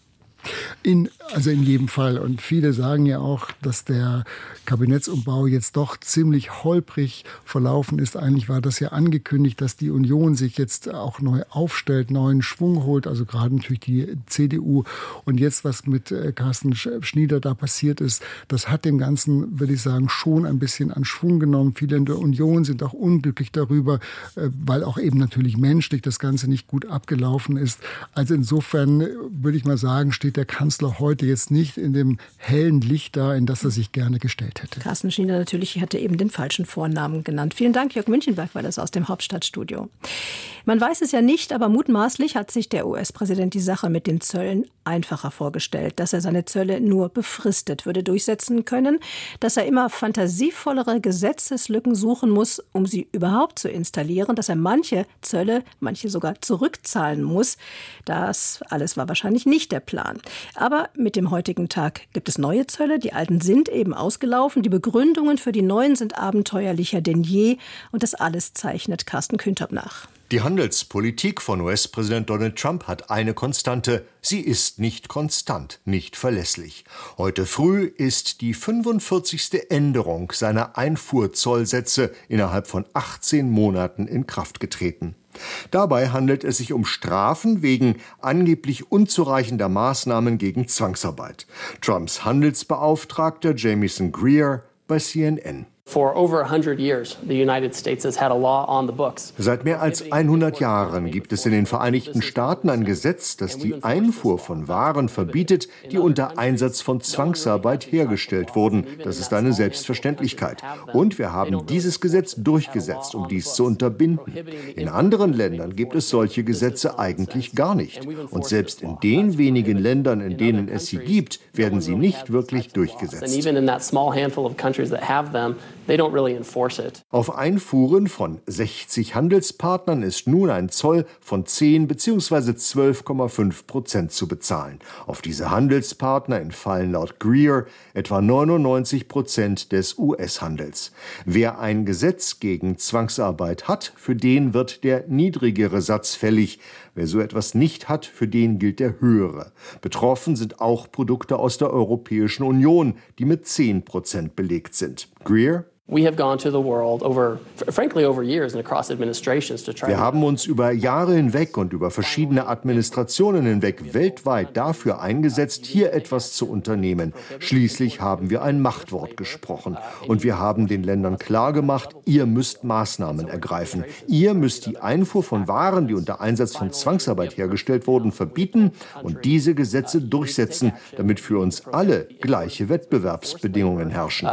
In, also in jedem Fall. Und viele sagen ja auch, dass der Kabinettsumbau jetzt doch ziemlich holprig verlaufen ist. Eigentlich war das ja angekündigt, dass die Union sich jetzt auch neu aufstellt, neuen Schwung holt, also gerade natürlich die C D U. Und jetzt, was mit Carsten Schnieder da passiert ist, das hat dem Ganzen, würde ich sagen, schon ein bisschen an Schwung genommen. Viele in der Union sind auch unglücklich darüber, weil auch eben natürlich menschlich das Ganze nicht gut abgelaufen ist. Also insofern würde ich mal sagen, steht der Kanzler heute jetzt nicht in dem hellen Licht da, in das er sich gerne gestellt hätte. Carsten Schnieder natürlich hatte eben den falschen Vornamen genannt. Vielen Dank, Jörg Münchenberg, war das aus dem Hauptstadtstudio. Man weiß es ja nicht, aber mutmaßlich hat sich der U S-Präsident die Sache mit den Zöllen einfacher vorgestellt, dass er seine Zölle nur befristet würde durchsetzen können, dass er immer fantasievollere Gesetzeslücken suchen muss, um sie überhaupt zu installieren, dass er manche Zölle, manche sogar zurückzahlen muss. Das alles war wahrscheinlich nicht der Plan. Aber mit dem heutigen Tag gibt es neue Zölle, die alten sind eben ausgelaufen, die Begründungen für die neuen sind abenteuerlicher denn je und das alles zeichnet Carsten Kühntapp nach. Die Handelspolitik von U S-Präsident Donald Trump hat eine Konstante. Sie ist nicht konstant, nicht verlässlich. Heute früh ist die fünfundvierzigste Änderung seiner Einfuhrzollsätze innerhalb von achtzehn Monaten in Kraft getreten. Dabei handelt es sich um Strafen wegen angeblich unzureichender Maßnahmen gegen Zwangsarbeit. Trumps Handelsbeauftragter Jamieson Greer bei C N N. Seit mehr als hundert Jahren gibt es in den Vereinigten Staaten ein Gesetz, das die Einfuhr von Waren verbietet, die unter Einsatz von Zwangsarbeit hergestellt wurden. Das ist eine Selbstverständlichkeit. Und wir haben dieses Gesetz durchgesetzt, um dies zu unterbinden. In anderen Ländern gibt es solche Gesetze eigentlich gar nicht. Und selbst in den wenigen Ländern, in denen es sie gibt, werden sie nicht wirklich durchgesetzt. They don't really enforce it. Auf Einfuhren von sechzig Handelspartnern ist nun ein Zoll von zehn bzw. zwölf Komma fünf Prozent zu bezahlen. Auf diese Handelspartner entfallen laut Greer etwa neunundneunzig Prozent des U S-Handels. Wer ein Gesetz gegen Zwangsarbeit hat, für den wird der niedrigere Satz fällig. Wer so etwas nicht hat, für den gilt der höhere. Betroffen sind auch Produkte aus der Europäischen Union, die mit zehn Prozent belegt sind. Greer: Wir haben uns über Jahre hinweg und über verschiedene Administrationen hinweg weltweit dafür eingesetzt, hier etwas zu unternehmen. Schließlich haben wir ein Machtwort gesprochen. Und wir haben den Ländern klargemacht, ihr müsst Maßnahmen ergreifen. Ihr müsst die Einfuhr von Waren, die unter Einsatz von Zwangsarbeit hergestellt wurden, verbieten und diese Gesetze durchsetzen, damit für uns alle gleiche Wettbewerbsbedingungen herrschen.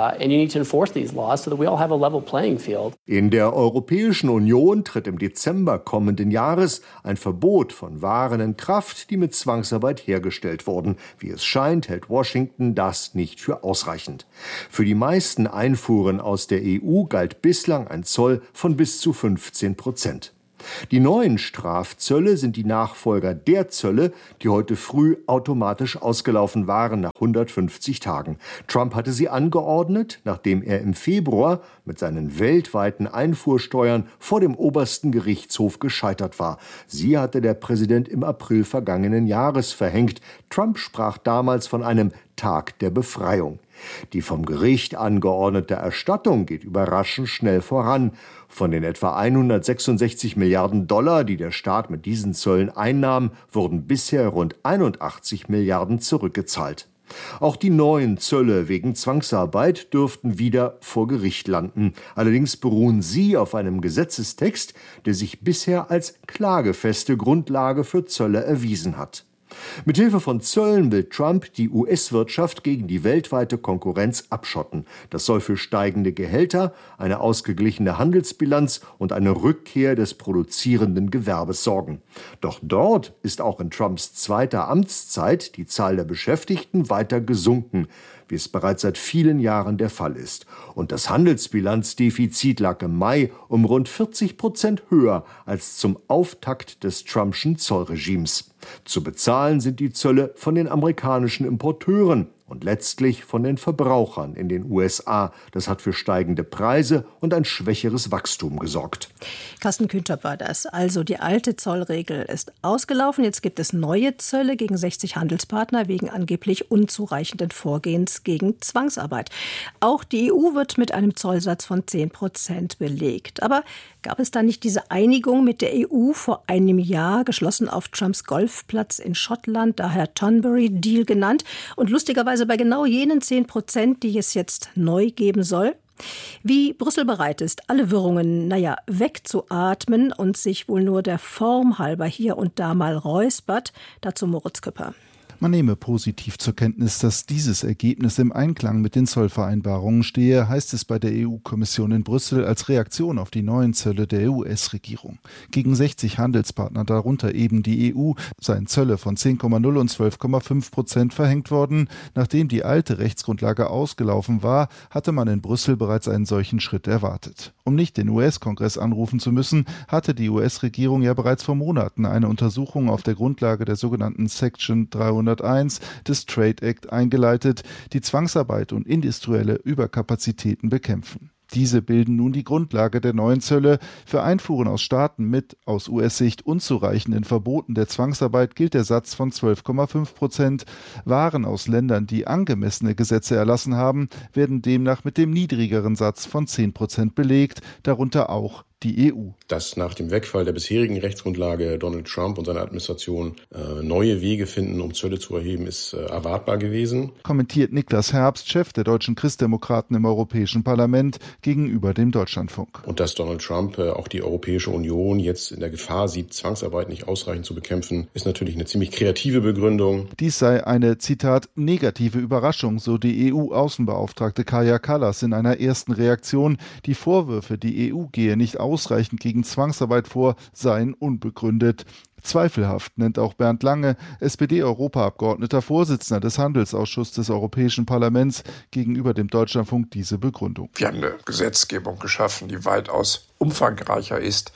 In der Europäischen Union tritt im Dezember kommenden Jahres ein Verbot von Waren in Kraft, die mit Zwangsarbeit hergestellt wurden. Wie es scheint, hält Washington das nicht für ausreichend. Für die meisten Einfuhren aus der E U galt bislang ein Zoll von bis zu fünfzehn Prozent. Die neuen Strafzölle sind die Nachfolger der Zölle, die heute früh automatisch ausgelaufen waren nach hundertfünfzig Tagen. Trump hatte sie angeordnet, nachdem er im Februar mit seinen weltweiten Einfuhrsteuern vor dem obersten Gerichtshof gescheitert war. Sie hatte der Präsident im April vergangenen Jahres verhängt. Trump sprach damals von einem Tag der Befreiung. Die vom Gericht angeordnete Erstattung geht überraschend schnell voran. Von den etwa hundertsechsundsechzig Milliarden Dollar, die der Staat mit diesen Zöllen einnahm, wurden bisher rund einundachtzig Milliarden zurückgezahlt. Auch die neuen Zölle wegen Zwangsarbeit dürften wieder vor Gericht landen. Allerdings beruhen sie auf einem Gesetzestext, der sich bisher als klagefeste Grundlage für Zölle erwiesen hat. Mithilfe von Zöllen will Trump die U S-Wirtschaft gegen die weltweite Konkurrenz abschotten. Das soll für steigende Gehälter, eine ausgeglichene Handelsbilanz und eine Rückkehr des produzierenden Gewerbes sorgen. Doch dort ist auch in Trumps zweiter Amtszeit die Zahl der Beschäftigten weiter gesunken, wie es bereits seit vielen Jahren der Fall ist. Und das Handelsbilanzdefizit lag im Mai um rund vierzig Prozent höher als zum Auftakt des Trumpschen Zollregimes. Zu bezahlen sind die Zölle von den amerikanischen Importeuren und letztlich von den Verbrauchern in den U S A. Das hat für steigende Preise und ein schwächeres Wachstum gesorgt. Carsten Kühntopp war das. Also die alte Zollregel ist ausgelaufen. Jetzt gibt es neue Zölle gegen sechzig Handelspartner wegen angeblich unzureichenden Vorgehens gegen Zwangsarbeit. Auch die E U wird mit einem Zollsatz von zehn Prozent belegt. Aber gab es da nicht diese Einigung mit der E U vor einem Jahr, geschlossen auf Trumps Golfplatz in Schottland, daher Tonbury-Deal genannt, und lustigerweise bei genau jenen zehn Prozent, die es jetzt neu geben soll? Wie Brüssel bereit ist, alle Wirrungen, naja, wegzuatmen und sich wohl nur der Form halber hier und da mal räuspert, dazu Moritz Küpper. Man nehme positiv zur Kenntnis, dass dieses Ergebnis im Einklang mit den Zollvereinbarungen stehe, heißt es bei der E U-Kommission in Brüssel als Reaktion auf die neuen Zölle der U S-Regierung. Gegen sechzig Handelspartner, darunter eben die E U, seien Zölle von zehn Komma null und zwölf Komma fünf Prozent verhängt worden. Nachdem die alte Rechtsgrundlage ausgelaufen war, hatte man in Brüssel bereits einen solchen Schritt erwartet. Um nicht den U S-Kongress anrufen zu müssen, hatte die U S-Regierung ja bereits vor Monaten eine Untersuchung auf der Grundlage der sogenannten Section dreihunderteins des Trade Act eingeleitet, die Zwangsarbeit und industrielle Überkapazitäten bekämpfen. Diese bilden nun die Grundlage der neuen Zölle. Für Einfuhren aus Staaten mit aus U S-Sicht unzureichenden Verboten der Zwangsarbeit gilt der Satz von zwölf Komma fünf Prozent. Waren aus Ländern, die angemessene Gesetze erlassen haben, werden demnach mit dem niedrigeren Satz von zehn Prozent belegt, darunter auch die E U. Dass nach dem Wegfall der bisherigen Rechtsgrundlage Donald Trump und seine Administration äh, neue Wege finden, um Zölle zu erheben, ist äh, erwartbar gewesen. Kommentiert Niklas Herbst, Chef der deutschen Christdemokraten im Europäischen Parlament, gegenüber dem Deutschlandfunk. Und dass Donald Trump äh, auch die Europäische Union jetzt in der Gefahr sieht, Zwangsarbeit nicht ausreichend zu bekämpfen, ist natürlich eine ziemlich kreative Begründung. Dies sei eine, Zitat, negative Überraschung, so die E U-Außenbeauftragte Kaja Kallas in einer ersten Reaktion. Die Vorwürfe, die E U gehe nicht aus ausreichend gegen Zwangsarbeit vor, seien unbegründet. Zweifelhaft nennt auch Bernd Lange, S P D-Europaabgeordneter, Vorsitzender des Handelsausschusses des Europäischen Parlaments, gegenüber dem Deutschlandfunk diese Begründung. Wir haben eine Gesetzgebung geschaffen, die weitaus umfangreicher ist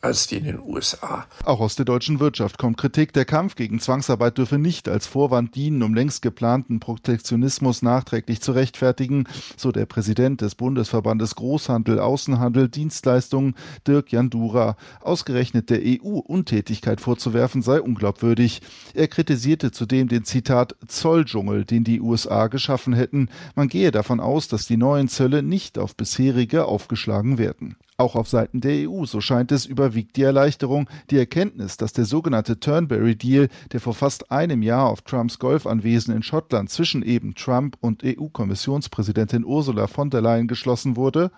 als die in den U S A. Auch aus der deutschen Wirtschaft kommt Kritik. Der Kampf gegen Zwangsarbeit dürfe nicht als Vorwand dienen, um längst geplanten Protektionismus nachträglich zu rechtfertigen, so der Präsident des Bundesverbandes Großhandel, Außenhandel, Dienstleistungen, Dirk Jandura. Ausgerechnet der E U Untätigkeit vorzuwerfen sei unglaubwürdig. Er kritisierte zudem den, Zitat, Zolldschungel, den die U S A geschaffen hätten. Man gehe davon aus, dass die neuen Zölle nicht auf bisherige aufgeschlagen werden. Auch auf Seiten der E U, so scheint es, überwiegt die Erleichterung, die Erkenntnis, dass der sogenannte Turnberry-Deal, der vor fast einem Jahr auf Trumps Golfanwesen in Schottland zwischen eben Trump und E U-Kommissionspräsidentin Ursula von der Leyen geschlossen wurde,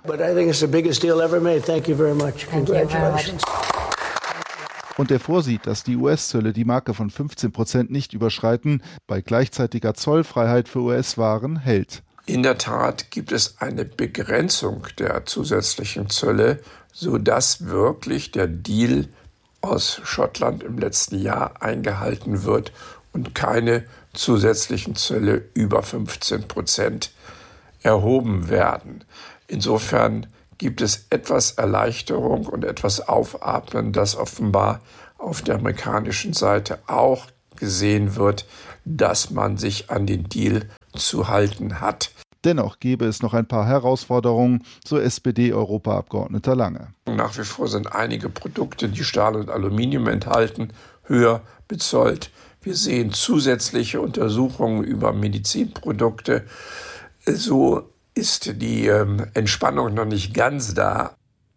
und der vorsieht, dass die U S-Zölle die Marke von fünfzehn Prozent nicht überschreiten, bei gleichzeitiger Zollfreiheit für U S-Waren hält. In der Tat gibt es eine Begrenzung der zusätzlichen Zölle, sodass wirklich der Deal aus Schottland im letzten Jahr eingehalten wird und keine zusätzlichen Zölle über fünfzehn Prozent erhoben werden. Insofern gibt es etwas Erleichterung und etwas Aufatmen, das offenbar auf der amerikanischen Seite auch gesehen wird, dass man sich an den Deal zu halten hat. Dennoch gäbe es noch ein paar Herausforderungen, so S P D-Europaabgeordneter Lange. Nach wie vor sind einige Produkte, die Stahl und Aluminium enthalten, höher bezollt. Wir sehen zusätzliche Untersuchungen über Medizinprodukte. So ist die ähm, Entspannung noch nicht ganz da.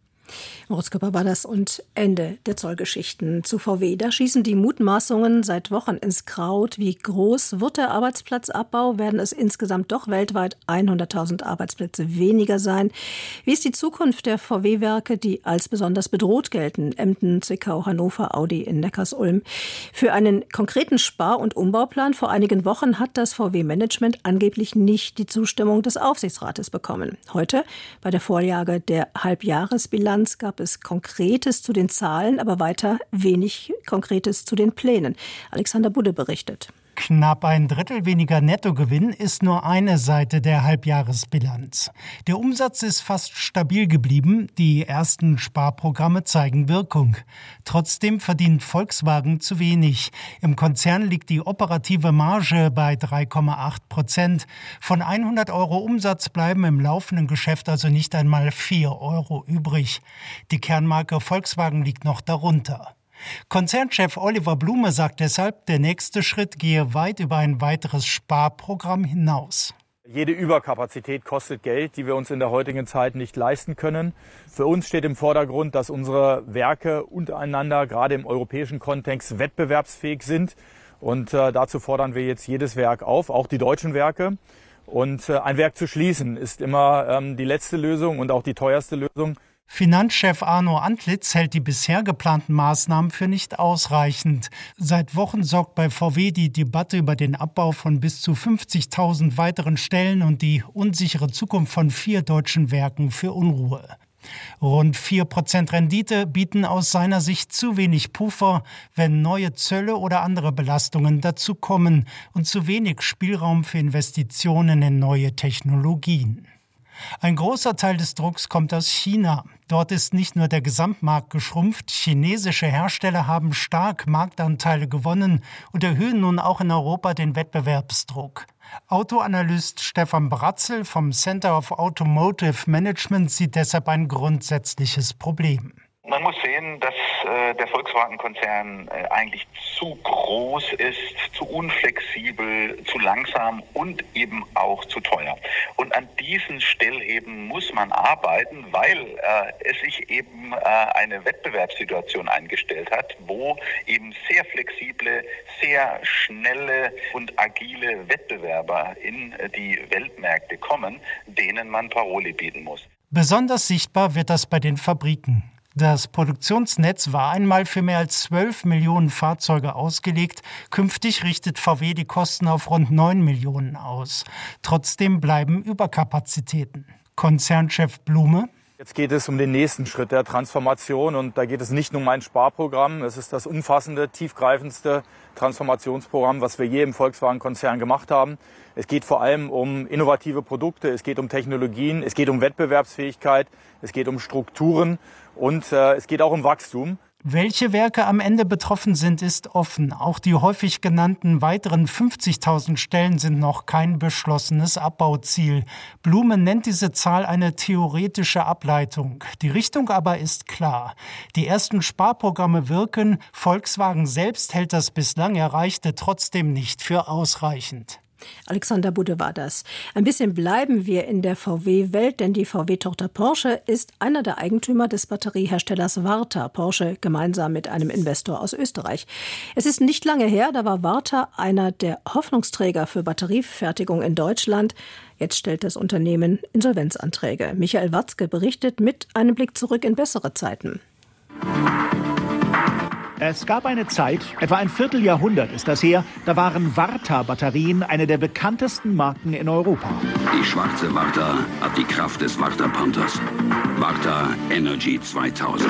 Moritz Küpper war das und Ende der Zollgeschichten zu V W. Da schießen die Mutmaßungen seit Wochen ins Kraut. Wie groß wird der Arbeitsplatzabbau? Werden es insgesamt doch weltweit hunderttausend Arbeitsplätze weniger sein? Wie ist die Zukunft der V W-Werke, die als besonders bedroht gelten? Emden, Zwickau, Hannover, Audi in Neckarsulm. Für einen konkreten Spar- und Umbauplan vor einigen Wochen hat das V W-Management angeblich nicht die Zustimmung des Aufsichtsrates bekommen. Heute, bei der Vorlage der Halbjahresbilanz, gab es Konkretes zu den Zahlen, aber weiter wenig Konkretes zu den Plänen. Alexander Budde berichtet. Knapp ein Drittel weniger Nettogewinn ist nur eine Seite der Halbjahresbilanz. Der Umsatz ist fast stabil geblieben. Die ersten Sparprogramme zeigen Wirkung. Trotzdem verdient Volkswagen zu wenig. Im Konzern liegt die operative Marge bei drei Komma acht Prozent. Von hundert Euro Umsatz bleiben im laufenden Geschäft also nicht einmal vier Euro übrig. Die Kernmarke Volkswagen liegt noch darunter. Konzernchef Oliver Blume sagt deshalb, der nächste Schritt gehe weit über ein weiteres Sparprogramm hinaus. Jede Überkapazität kostet Geld, die wir uns in der heutigen Zeit nicht leisten können. Für uns steht im Vordergrund, dass unsere Werke untereinander, gerade im europäischen Kontext, wettbewerbsfähig sind. Und äh, dazu fordern wir jetzt jedes Werk auf, auch die deutschen Werke. Und äh, ein Werk zu schließen ist immer ähm, die letzte Lösung und auch die teuerste Lösung. Finanzchef Arno Antlitz hält die bisher geplanten Maßnahmen für nicht ausreichend. Seit Wochen sorgt bei V W die Debatte über den Abbau von bis zu fünfzigtausend weiteren Stellen und die unsichere Zukunft von vier deutschen Werken für Unruhe. Rund vier Prozent Rendite bieten aus seiner Sicht zu wenig Puffer, wenn neue Zölle oder andere Belastungen dazukommen, und zu wenig Spielraum für Investitionen in neue Technologien. Ein großer Teil des Drucks kommt aus China. Dort ist nicht nur der Gesamtmarkt geschrumpft, chinesische Hersteller haben stark Marktanteile gewonnen und erhöhen nun auch in Europa den Wettbewerbsdruck. Autoanalyst Stefan Bratzel vom Center of Automotive Management sieht deshalb ein grundsätzliches Problem. Man muss sehen, dass äh, der Volkswagen-Konzern äh, eigentlich zu groß ist, zu unflexibel, zu langsam und eben auch zu teuer. Und an diesen Stellhebeln muss man arbeiten, weil äh, es sich eben äh, eine Wettbewerbssituation eingestellt hat, wo eben sehr flexible, sehr schnelle und agile Wettbewerber in äh, die Weltmärkte kommen, denen man Paroli bieten muss. Besonders sichtbar wird das bei den Fabriken. Das Produktionsnetz war einmal für mehr als zwölf Millionen Fahrzeuge ausgelegt. Künftig richtet V W die Kosten auf rund neun Millionen aus. Trotzdem bleiben Überkapazitäten. Konzernchef Blume: Jetzt geht es um den nächsten Schritt der Transformation und da geht es nicht nur um ein Sparprogramm. Es ist das umfassende, tiefgreifendste Transformationsprogramm, was wir je im Volkswagen-Konzern gemacht haben. Es geht vor allem um innovative Produkte, es geht um Technologien, es geht um Wettbewerbsfähigkeit, es geht um Strukturen und äh, es geht auch um Wachstum. Welche Werke am Ende betroffen sind, ist offen. Auch die häufig genannten weiteren fünfzigtausend Stellen sind noch kein beschlossenes Abbauziel. Blume nennt diese Zahl eine theoretische Ableitung. Die Richtung aber ist klar. Die ersten Sparprogramme wirken. Volkswagen selbst hält das bislang Erreichte trotzdem nicht für ausreichend. Alexander Budde war das. Ein bisschen bleiben wir in der V W-Welt, denn die V W-Tochter Porsche ist einer der Eigentümer des Batterieherstellers Varta. Porsche gemeinsam mit einem Investor aus Österreich. Es ist nicht lange her, da war Varta einer der Hoffnungsträger für Batteriefertigung in Deutschland. Jetzt stellt das Unternehmen Insolvenzanträge. Michael Watzke berichtet mit einem Blick zurück in bessere Zeiten. Es gab eine Zeit, etwa ein Vierteljahrhundert ist das her, da waren Varta-Batterien eine der bekanntesten Marken in Europa. Die schwarze Varta hat die Kraft des Varta Panthers. Varta Energy zweitausend.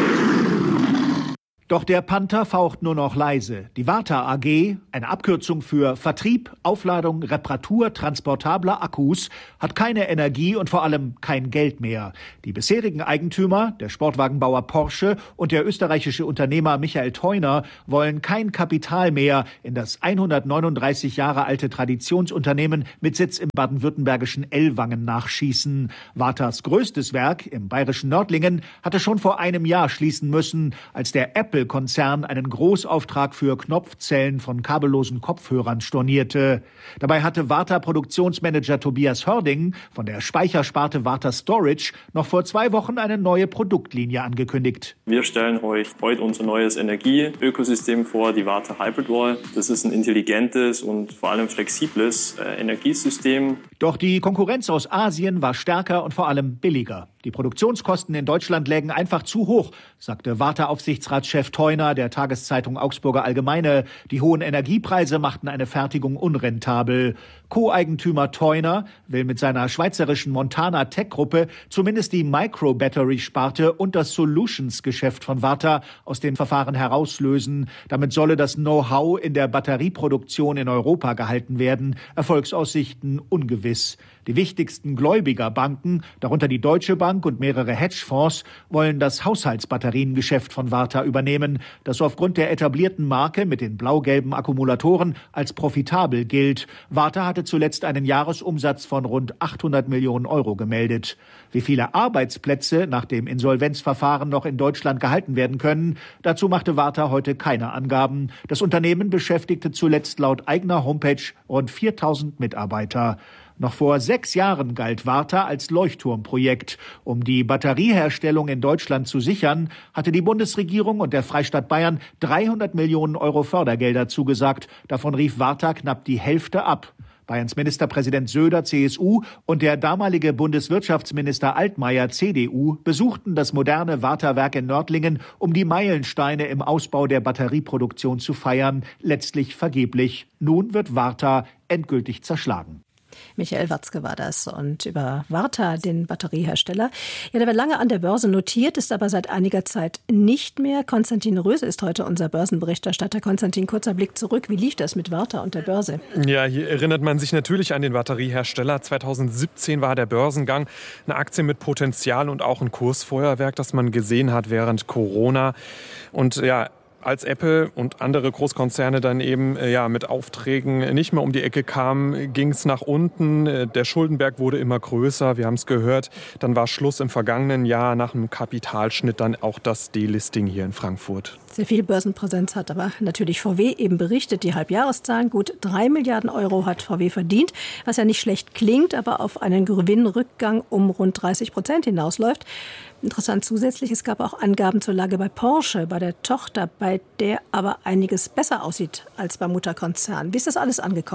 Doch der Panther faucht nur noch leise. Die Varta A G, eine Abkürzung für Vertrieb, Aufladung, Reparatur transportabler Akkus, hat keine Energie und vor allem kein Geld mehr. Die bisherigen Eigentümer, der Sportwagenbauer Porsche und der österreichische Unternehmer Michael Theuner, wollen kein Kapital mehr in das hundertneununddreißig Jahre alte Traditionsunternehmen mit Sitz im baden-württembergischen Ellwangen nachschießen. Vartas größtes Werk im bayerischen Nördlingen hatte schon vor einem Jahr schließen müssen, als der Apple Konzern einen Großauftrag für Knopfzellen von kabellosen Kopfhörern stornierte. Dabei hatte Varta-Produktionsmanager Tobias Hörding von der Speichersparte Varta Storage noch vor zwei Wochen eine neue Produktlinie angekündigt. Wir stellen euch heute unser neues Energieökosystem vor, die Varta Hybrid Wall. Das ist ein intelligentes und vor allem flexibles äh, Energiesystem. Doch die Konkurrenz aus Asien war stärker und vor allem billiger. Die Produktionskosten in Deutschland lägen einfach zu hoch, sagte Varta-Aufsichtsratschef Theuner der Tageszeitung Augsburger Allgemeine. Die hohen Energiepreise machten eine Fertigung unrentabel. Co-Eigentümer Theuner will mit seiner schweizerischen Montana Tech-Gruppe zumindest die Micro-Battery-Sparte und das Solutions-Geschäft von Varta aus den Verfahren herauslösen. Damit solle das Know-how in der Batterieproduktion in Europa gehalten werden. Erfolgsaussichten ungewiss. Die wichtigsten Gläubigerbanken, darunter die Deutsche Bank und mehrere Hedgefonds, wollen das Haushaltsbatteriengeschäft von Varta übernehmen, das aufgrund der etablierten Marke mit den blau-gelben Akkumulatoren als profitabel gilt. Varta hatte zuletzt einen Jahresumsatz von rund achthundert Millionen Euro gemeldet. Wie viele Arbeitsplätze nach dem Insolvenzverfahren noch in Deutschland gehalten werden können, dazu machte Varta heute keine Angaben. Das Unternehmen beschäftigte zuletzt laut eigener Homepage rund viertausend Mitarbeiter. Noch vor sechs Jahren galt Varta als Leuchtturmprojekt. Um die Batterieherstellung in Deutschland zu sichern, hatte die Bundesregierung und der Freistaat Bayern dreihundert Millionen Euro Fördergelder zugesagt. Davon rief Varta knapp die Hälfte ab. Bayerns Ministerpräsident Söder, C S U, und der damalige Bundeswirtschaftsminister Altmaier, C D U, besuchten das moderne Varta-Werk in Nördlingen, um die Meilensteine im Ausbau der Batterieproduktion zu feiern, letztlich vergeblich. Nun wird Varta endgültig zerschlagen. Michael Watzke war das. Und über Varta, den Batteriehersteller. Ja, der war lange an der Börse notiert, ist aber seit einiger Zeit nicht mehr. Konstantin Röse ist heute unser Börsenberichterstatter. Konstantin, kurzer Blick zurück. Wie lief das mit Varta und der Börse? Ja, hier erinnert man sich natürlich an den Batteriehersteller. zweitausendsiebzehn war der Börsengang. Eine Aktie mit Potenzial und auch ein Kursfeuerwerk, das man gesehen hat während Corona. Und ja, als Apple und andere Großkonzerne dann eben ja, mit Aufträgen nicht mehr um die Ecke kamen, ging es nach unten. Der Schuldenberg wurde immer größer, wir haben es gehört. Dann war Schluss im vergangenen Jahr nach einem Kapitalschnitt dann auch das Delisting hier in Frankfurt. Sehr viel Börsenpräsenz hat aber natürlich V W eben berichtet. Die Halbjahreszahlen, gut drei Milliarden Euro hat V W verdient, was ja nicht schlecht klingt, aber auf einen Gewinnrückgang um rund dreißig Prozent hinausläuft. Interessant zusätzlich, es gab auch Angaben zur Lage bei Porsche, bei der Tochter, bei der aber einiges besser aussieht als beim Mutterkonzern. Wie ist das alles angekommen?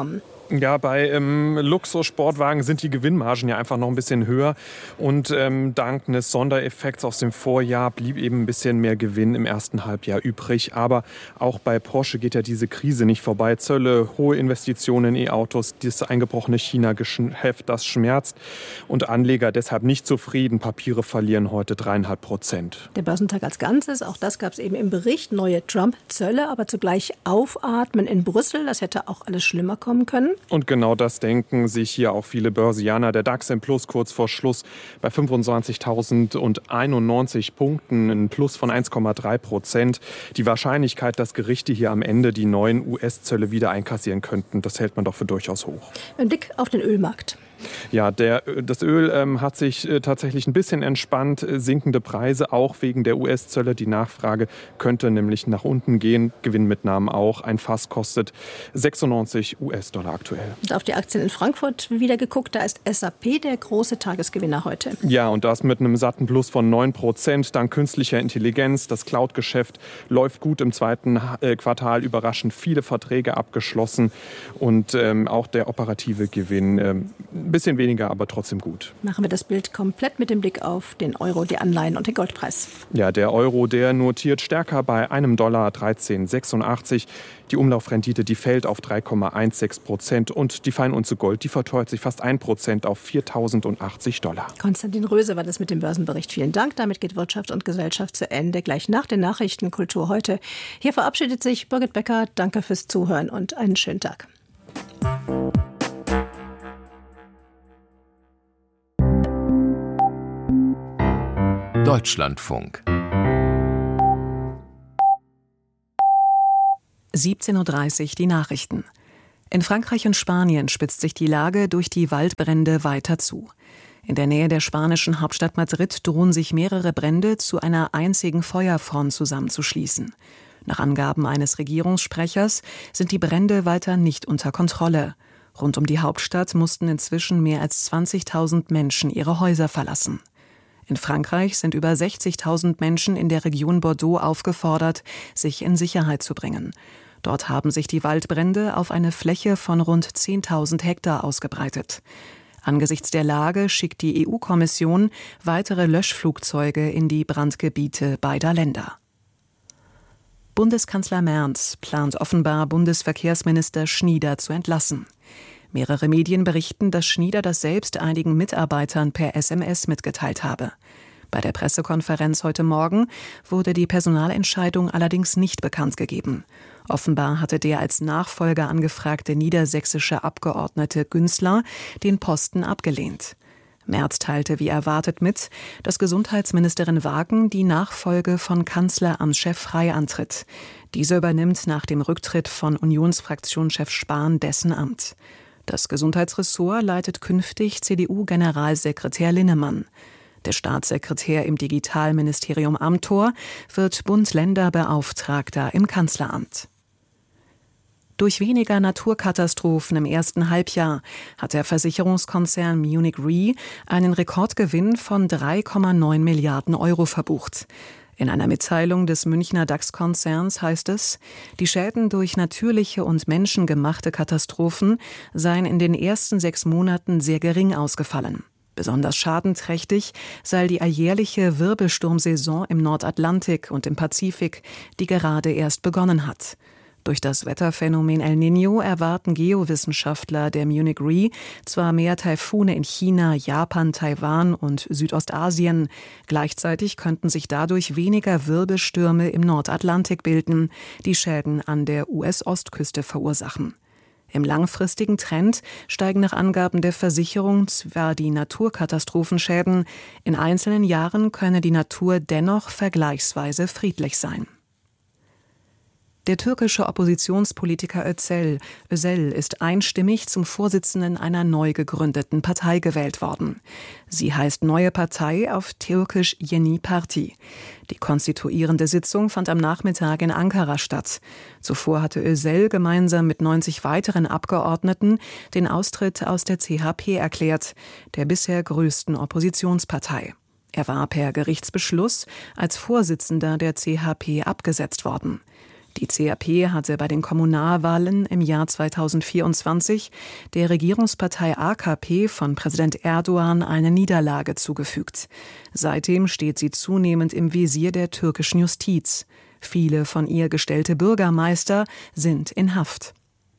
Ja, bei ähm, Luxussportwagen sind die Gewinnmargen ja einfach noch ein bisschen höher. Und ähm, dank eines Sondereffekts aus dem Vorjahr blieb eben ein bisschen mehr Gewinn im ersten Halbjahr übrig. Aber auch bei Porsche geht ja diese Krise nicht vorbei. Zölle, hohe Investitionen in E-Autos, das eingebrochene China-Geschäft, das schmerzt. Und Anleger deshalb nicht zufrieden. Papiere verlieren heute dreieinhalb Prozent. Der Börsentag als Ganzes, auch das gab es eben im Bericht. Neue Trump-Zölle, aber zugleich Aufatmen in Brüssel. Das hätte auch alles schlimmer kommen können. Und genau das denken sich hier auch viele Börsianer. Der DAX im Plus kurz vor Schluss bei fünfundzwanzigtausendeinundneunzig Punkten, ein Plus von eins Komma drei Prozent. Die Wahrscheinlichkeit, dass Gerichte hier am Ende die neuen U S-Zölle wieder einkassieren könnten, das hält man doch für durchaus hoch. Ein Blick auf den Ölmarkt. Ja, der, das Öl ähm, hat sich äh, tatsächlich ein bisschen entspannt. Äh, sinkende Preise, auch wegen der U S-Zölle. Die Nachfrage könnte nämlich nach unten gehen. Gewinnmitnahmen auch. Ein Fass kostet sechsundneunzig US-Dollar aktuell. Und auf die Aktien in Frankfurt wieder geguckt. Da ist S A P der große Tagesgewinner heute. Ja, und das mit einem satten Plus von neun Prozent. Dank künstlicher Intelligenz. Das Cloud-Geschäft läuft gut im zweiten äh, Quartal. Überraschend viele Verträge abgeschlossen. Und ähm, auch der operative Gewinn ähm, ein bisschen weniger, aber trotzdem gut. Machen wir das Bild komplett mit dem Blick auf den Euro, die Anleihen und den Goldpreis. Ja, der Euro, der notiert stärker bei einem Dollar dreizehn sechsundachtzig. Die Umlaufrendite, die fällt auf drei Komma sechzehn Prozent und die Feinunze Gold, die verteuert sich fast ein Prozent auf viertausendachtzig Dollar. Konstantin Röse war das mit dem Börsenbericht. Vielen Dank. Damit geht Wirtschaft und Gesellschaft zu Ende. Gleich nach den Nachrichten Kultur heute. Hier verabschiedet sich Birgit Becker. Danke fürs Zuhören und einen schönen Tag. Deutschlandfunk. siebzehn Uhr dreißig die Nachrichten. In Frankreich und Spanien spitzt sich die Lage durch die Waldbrände weiter zu. In der Nähe der spanischen Hauptstadt Madrid drohen sich mehrere Brände zu einer einzigen Feuerfront zusammenzuschließen. Nach Angaben eines Regierungssprechers sind die Brände weiter nicht unter Kontrolle. Rund um die Hauptstadt mussten inzwischen mehr als zwanzigtausend Menschen ihre Häuser verlassen. In Frankreich sind über sechzigtausend Menschen in der Region Bordeaux aufgefordert, sich in Sicherheit zu bringen. Dort haben sich die Waldbrände auf eine Fläche von rund zehntausend Hektar ausgebreitet. Angesichts der Lage schickt die E U-Kommission weitere Löschflugzeuge in die Brandgebiete beider Länder. Bundeskanzler Merz plant offenbar, Bundesverkehrsminister Schnieder zu entlassen. Mehrere Medien berichten, dass Schnieder das selbst einigen Mitarbeitern per S M S mitgeteilt habe. Bei der Pressekonferenz heute Morgen wurde die Personalentscheidung allerdings nicht bekannt gegeben. Offenbar hatte der als Nachfolger angefragte niedersächsische Abgeordnete Günzler den Posten abgelehnt. Merz teilte wie erwartet mit, dass Gesundheitsministerin Wagen die Nachfolge von Kanzleramtschef Frey antritt. Dieser übernimmt nach dem Rücktritt von Unionsfraktionschef Spahn dessen Amt. Das Gesundheitsressort leitet künftig C D U-Generalsekretär Linnemann. Der Staatssekretär im Digitalministerium Amthor wird Bund-Länder-Beauftragter im Kanzleramt. Durch weniger Naturkatastrophen im ersten Halbjahr hat der Versicherungskonzern Munich Re einen Rekordgewinn von drei Komma neun Milliarden Euro verbucht. In einer Mitteilung des Münchner DAX-Konzerns heißt es, die Schäden durch natürliche und menschengemachte Katastrophen seien in den ersten sechs Monaten sehr gering ausgefallen. Besonders schadenträchtig sei die alljährliche Wirbelsturmsaison im Nordatlantik und im Pazifik, die gerade erst begonnen hat. Durch das Wetterphänomen El Niño erwarten Geowissenschaftler der Munich Re zwar mehr Taifune in China, Japan, Taiwan und Südostasien. Gleichzeitig könnten sich dadurch weniger Wirbelstürme im Nordatlantik bilden, die Schäden an der U S-Ostküste verursachen. Im langfristigen Trend steigen nach Angaben der Versicherung zwar die Naturkatastrophenschäden, in einzelnen Jahren könne die Natur dennoch vergleichsweise friedlich sein. Der türkische Oppositionspolitiker Özel, Özel ist einstimmig zum Vorsitzenden einer neu gegründeten Partei gewählt worden. Sie heißt Neue Partei, auf Türkisch Yeni Parti. Die konstituierende Sitzung fand am Nachmittag in Ankara statt. Zuvor hatte Özel gemeinsam mit neunzig weiteren Abgeordneten den Austritt aus der C H P erklärt, der bisher größten Oppositionspartei. Er war per Gerichtsbeschluss als Vorsitzender der C H P abgesetzt worden. Die C H P hatte bei den Kommunalwahlen im Jahr zweitausendvierundzwanzig der Regierungspartei A K P von Präsident Erdogan eine Niederlage zugefügt. Seitdem steht sie zunehmend im Visier der türkischen Justiz. Viele von ihr gestellte Bürgermeister sind in Haft.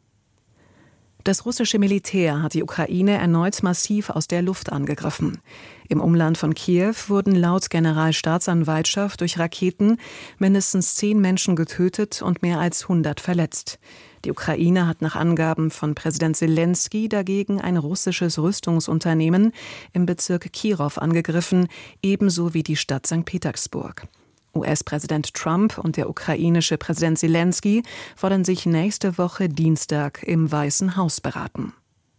Das russische Militär hat die Ukraine erneut massiv aus der Luft angegriffen. Im Umland von Kiew wurden laut Generalstaatsanwaltschaft durch Raketen mindestens zehn Menschen getötet und mehr als hundert verletzt. Die Ukraine hat nach Angaben von Präsident Selenskyj dagegen ein russisches Rüstungsunternehmen im Bezirk Kirow angegriffen, ebenso wie die Stadt Sankt Petersburg. U S-Präsident Trump und der ukrainische Präsident Selenskyj wollen sich nächste Woche Dienstag im Weißen Haus beraten.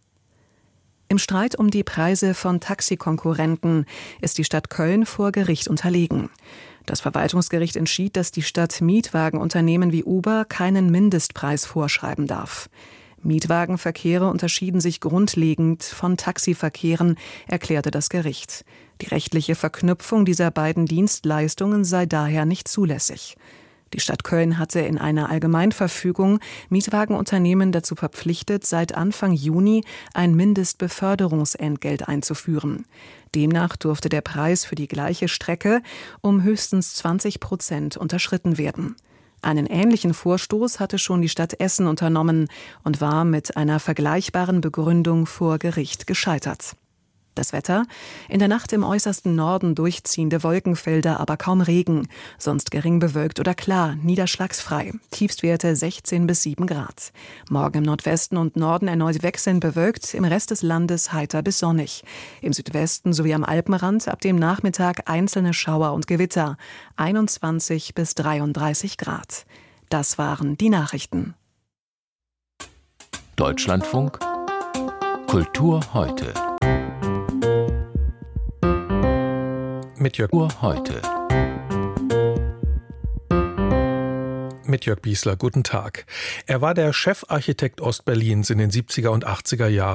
Im Streit um die Preise von Taxikonkurrenten ist die Stadt Köln vor Gericht unterlegen. Das Verwaltungsgericht entschied, dass die Stadt Mietwagenunternehmen wie Uber keinen Mindestpreis vorschreiben darf. Mietwagenverkehre unterschieden sich grundlegend von Taxiverkehren, erklärte das Gericht. Die rechtliche Verknüpfung dieser beiden Dienstleistungen sei daher nicht zulässig. Die Stadt Köln hatte in einer Allgemeinverfügung Mietwagenunternehmen dazu verpflichtet, seit Anfang Juni ein Mindestbeförderungsentgelt einzuführen. Demnach durfte der Preis für die gleiche Strecke um höchstens zwanzig Prozent unterschritten werden. Einen ähnlichen Vorstoß hatte schon die Stadt Essen unternommen und war mit einer vergleichbaren Begründung vor Gericht gescheitert. Das Wetter: In der Nacht im äußersten Norden durchziehende Wolkenfelder, aber kaum Regen, sonst gering bewölkt oder klar, niederschlagsfrei. Tiefstwerte sechzehn bis sieben Grad. Morgen im Nordwesten und Norden erneut wechselnd bewölkt, im Rest des Landes heiter bis sonnig. Im Südwesten sowie am Alpenrand ab dem Nachmittag einzelne Schauer und Gewitter, einundzwanzig bis dreiunddreißig Grad. Das waren die Nachrichten. Deutschlandfunk Kultur heute. Mit Jörg heute. Mit Jörg Biesler, guten Tag. Er war der Chefarchitekt Ostberlins in den siebziger und achtziger Jahren.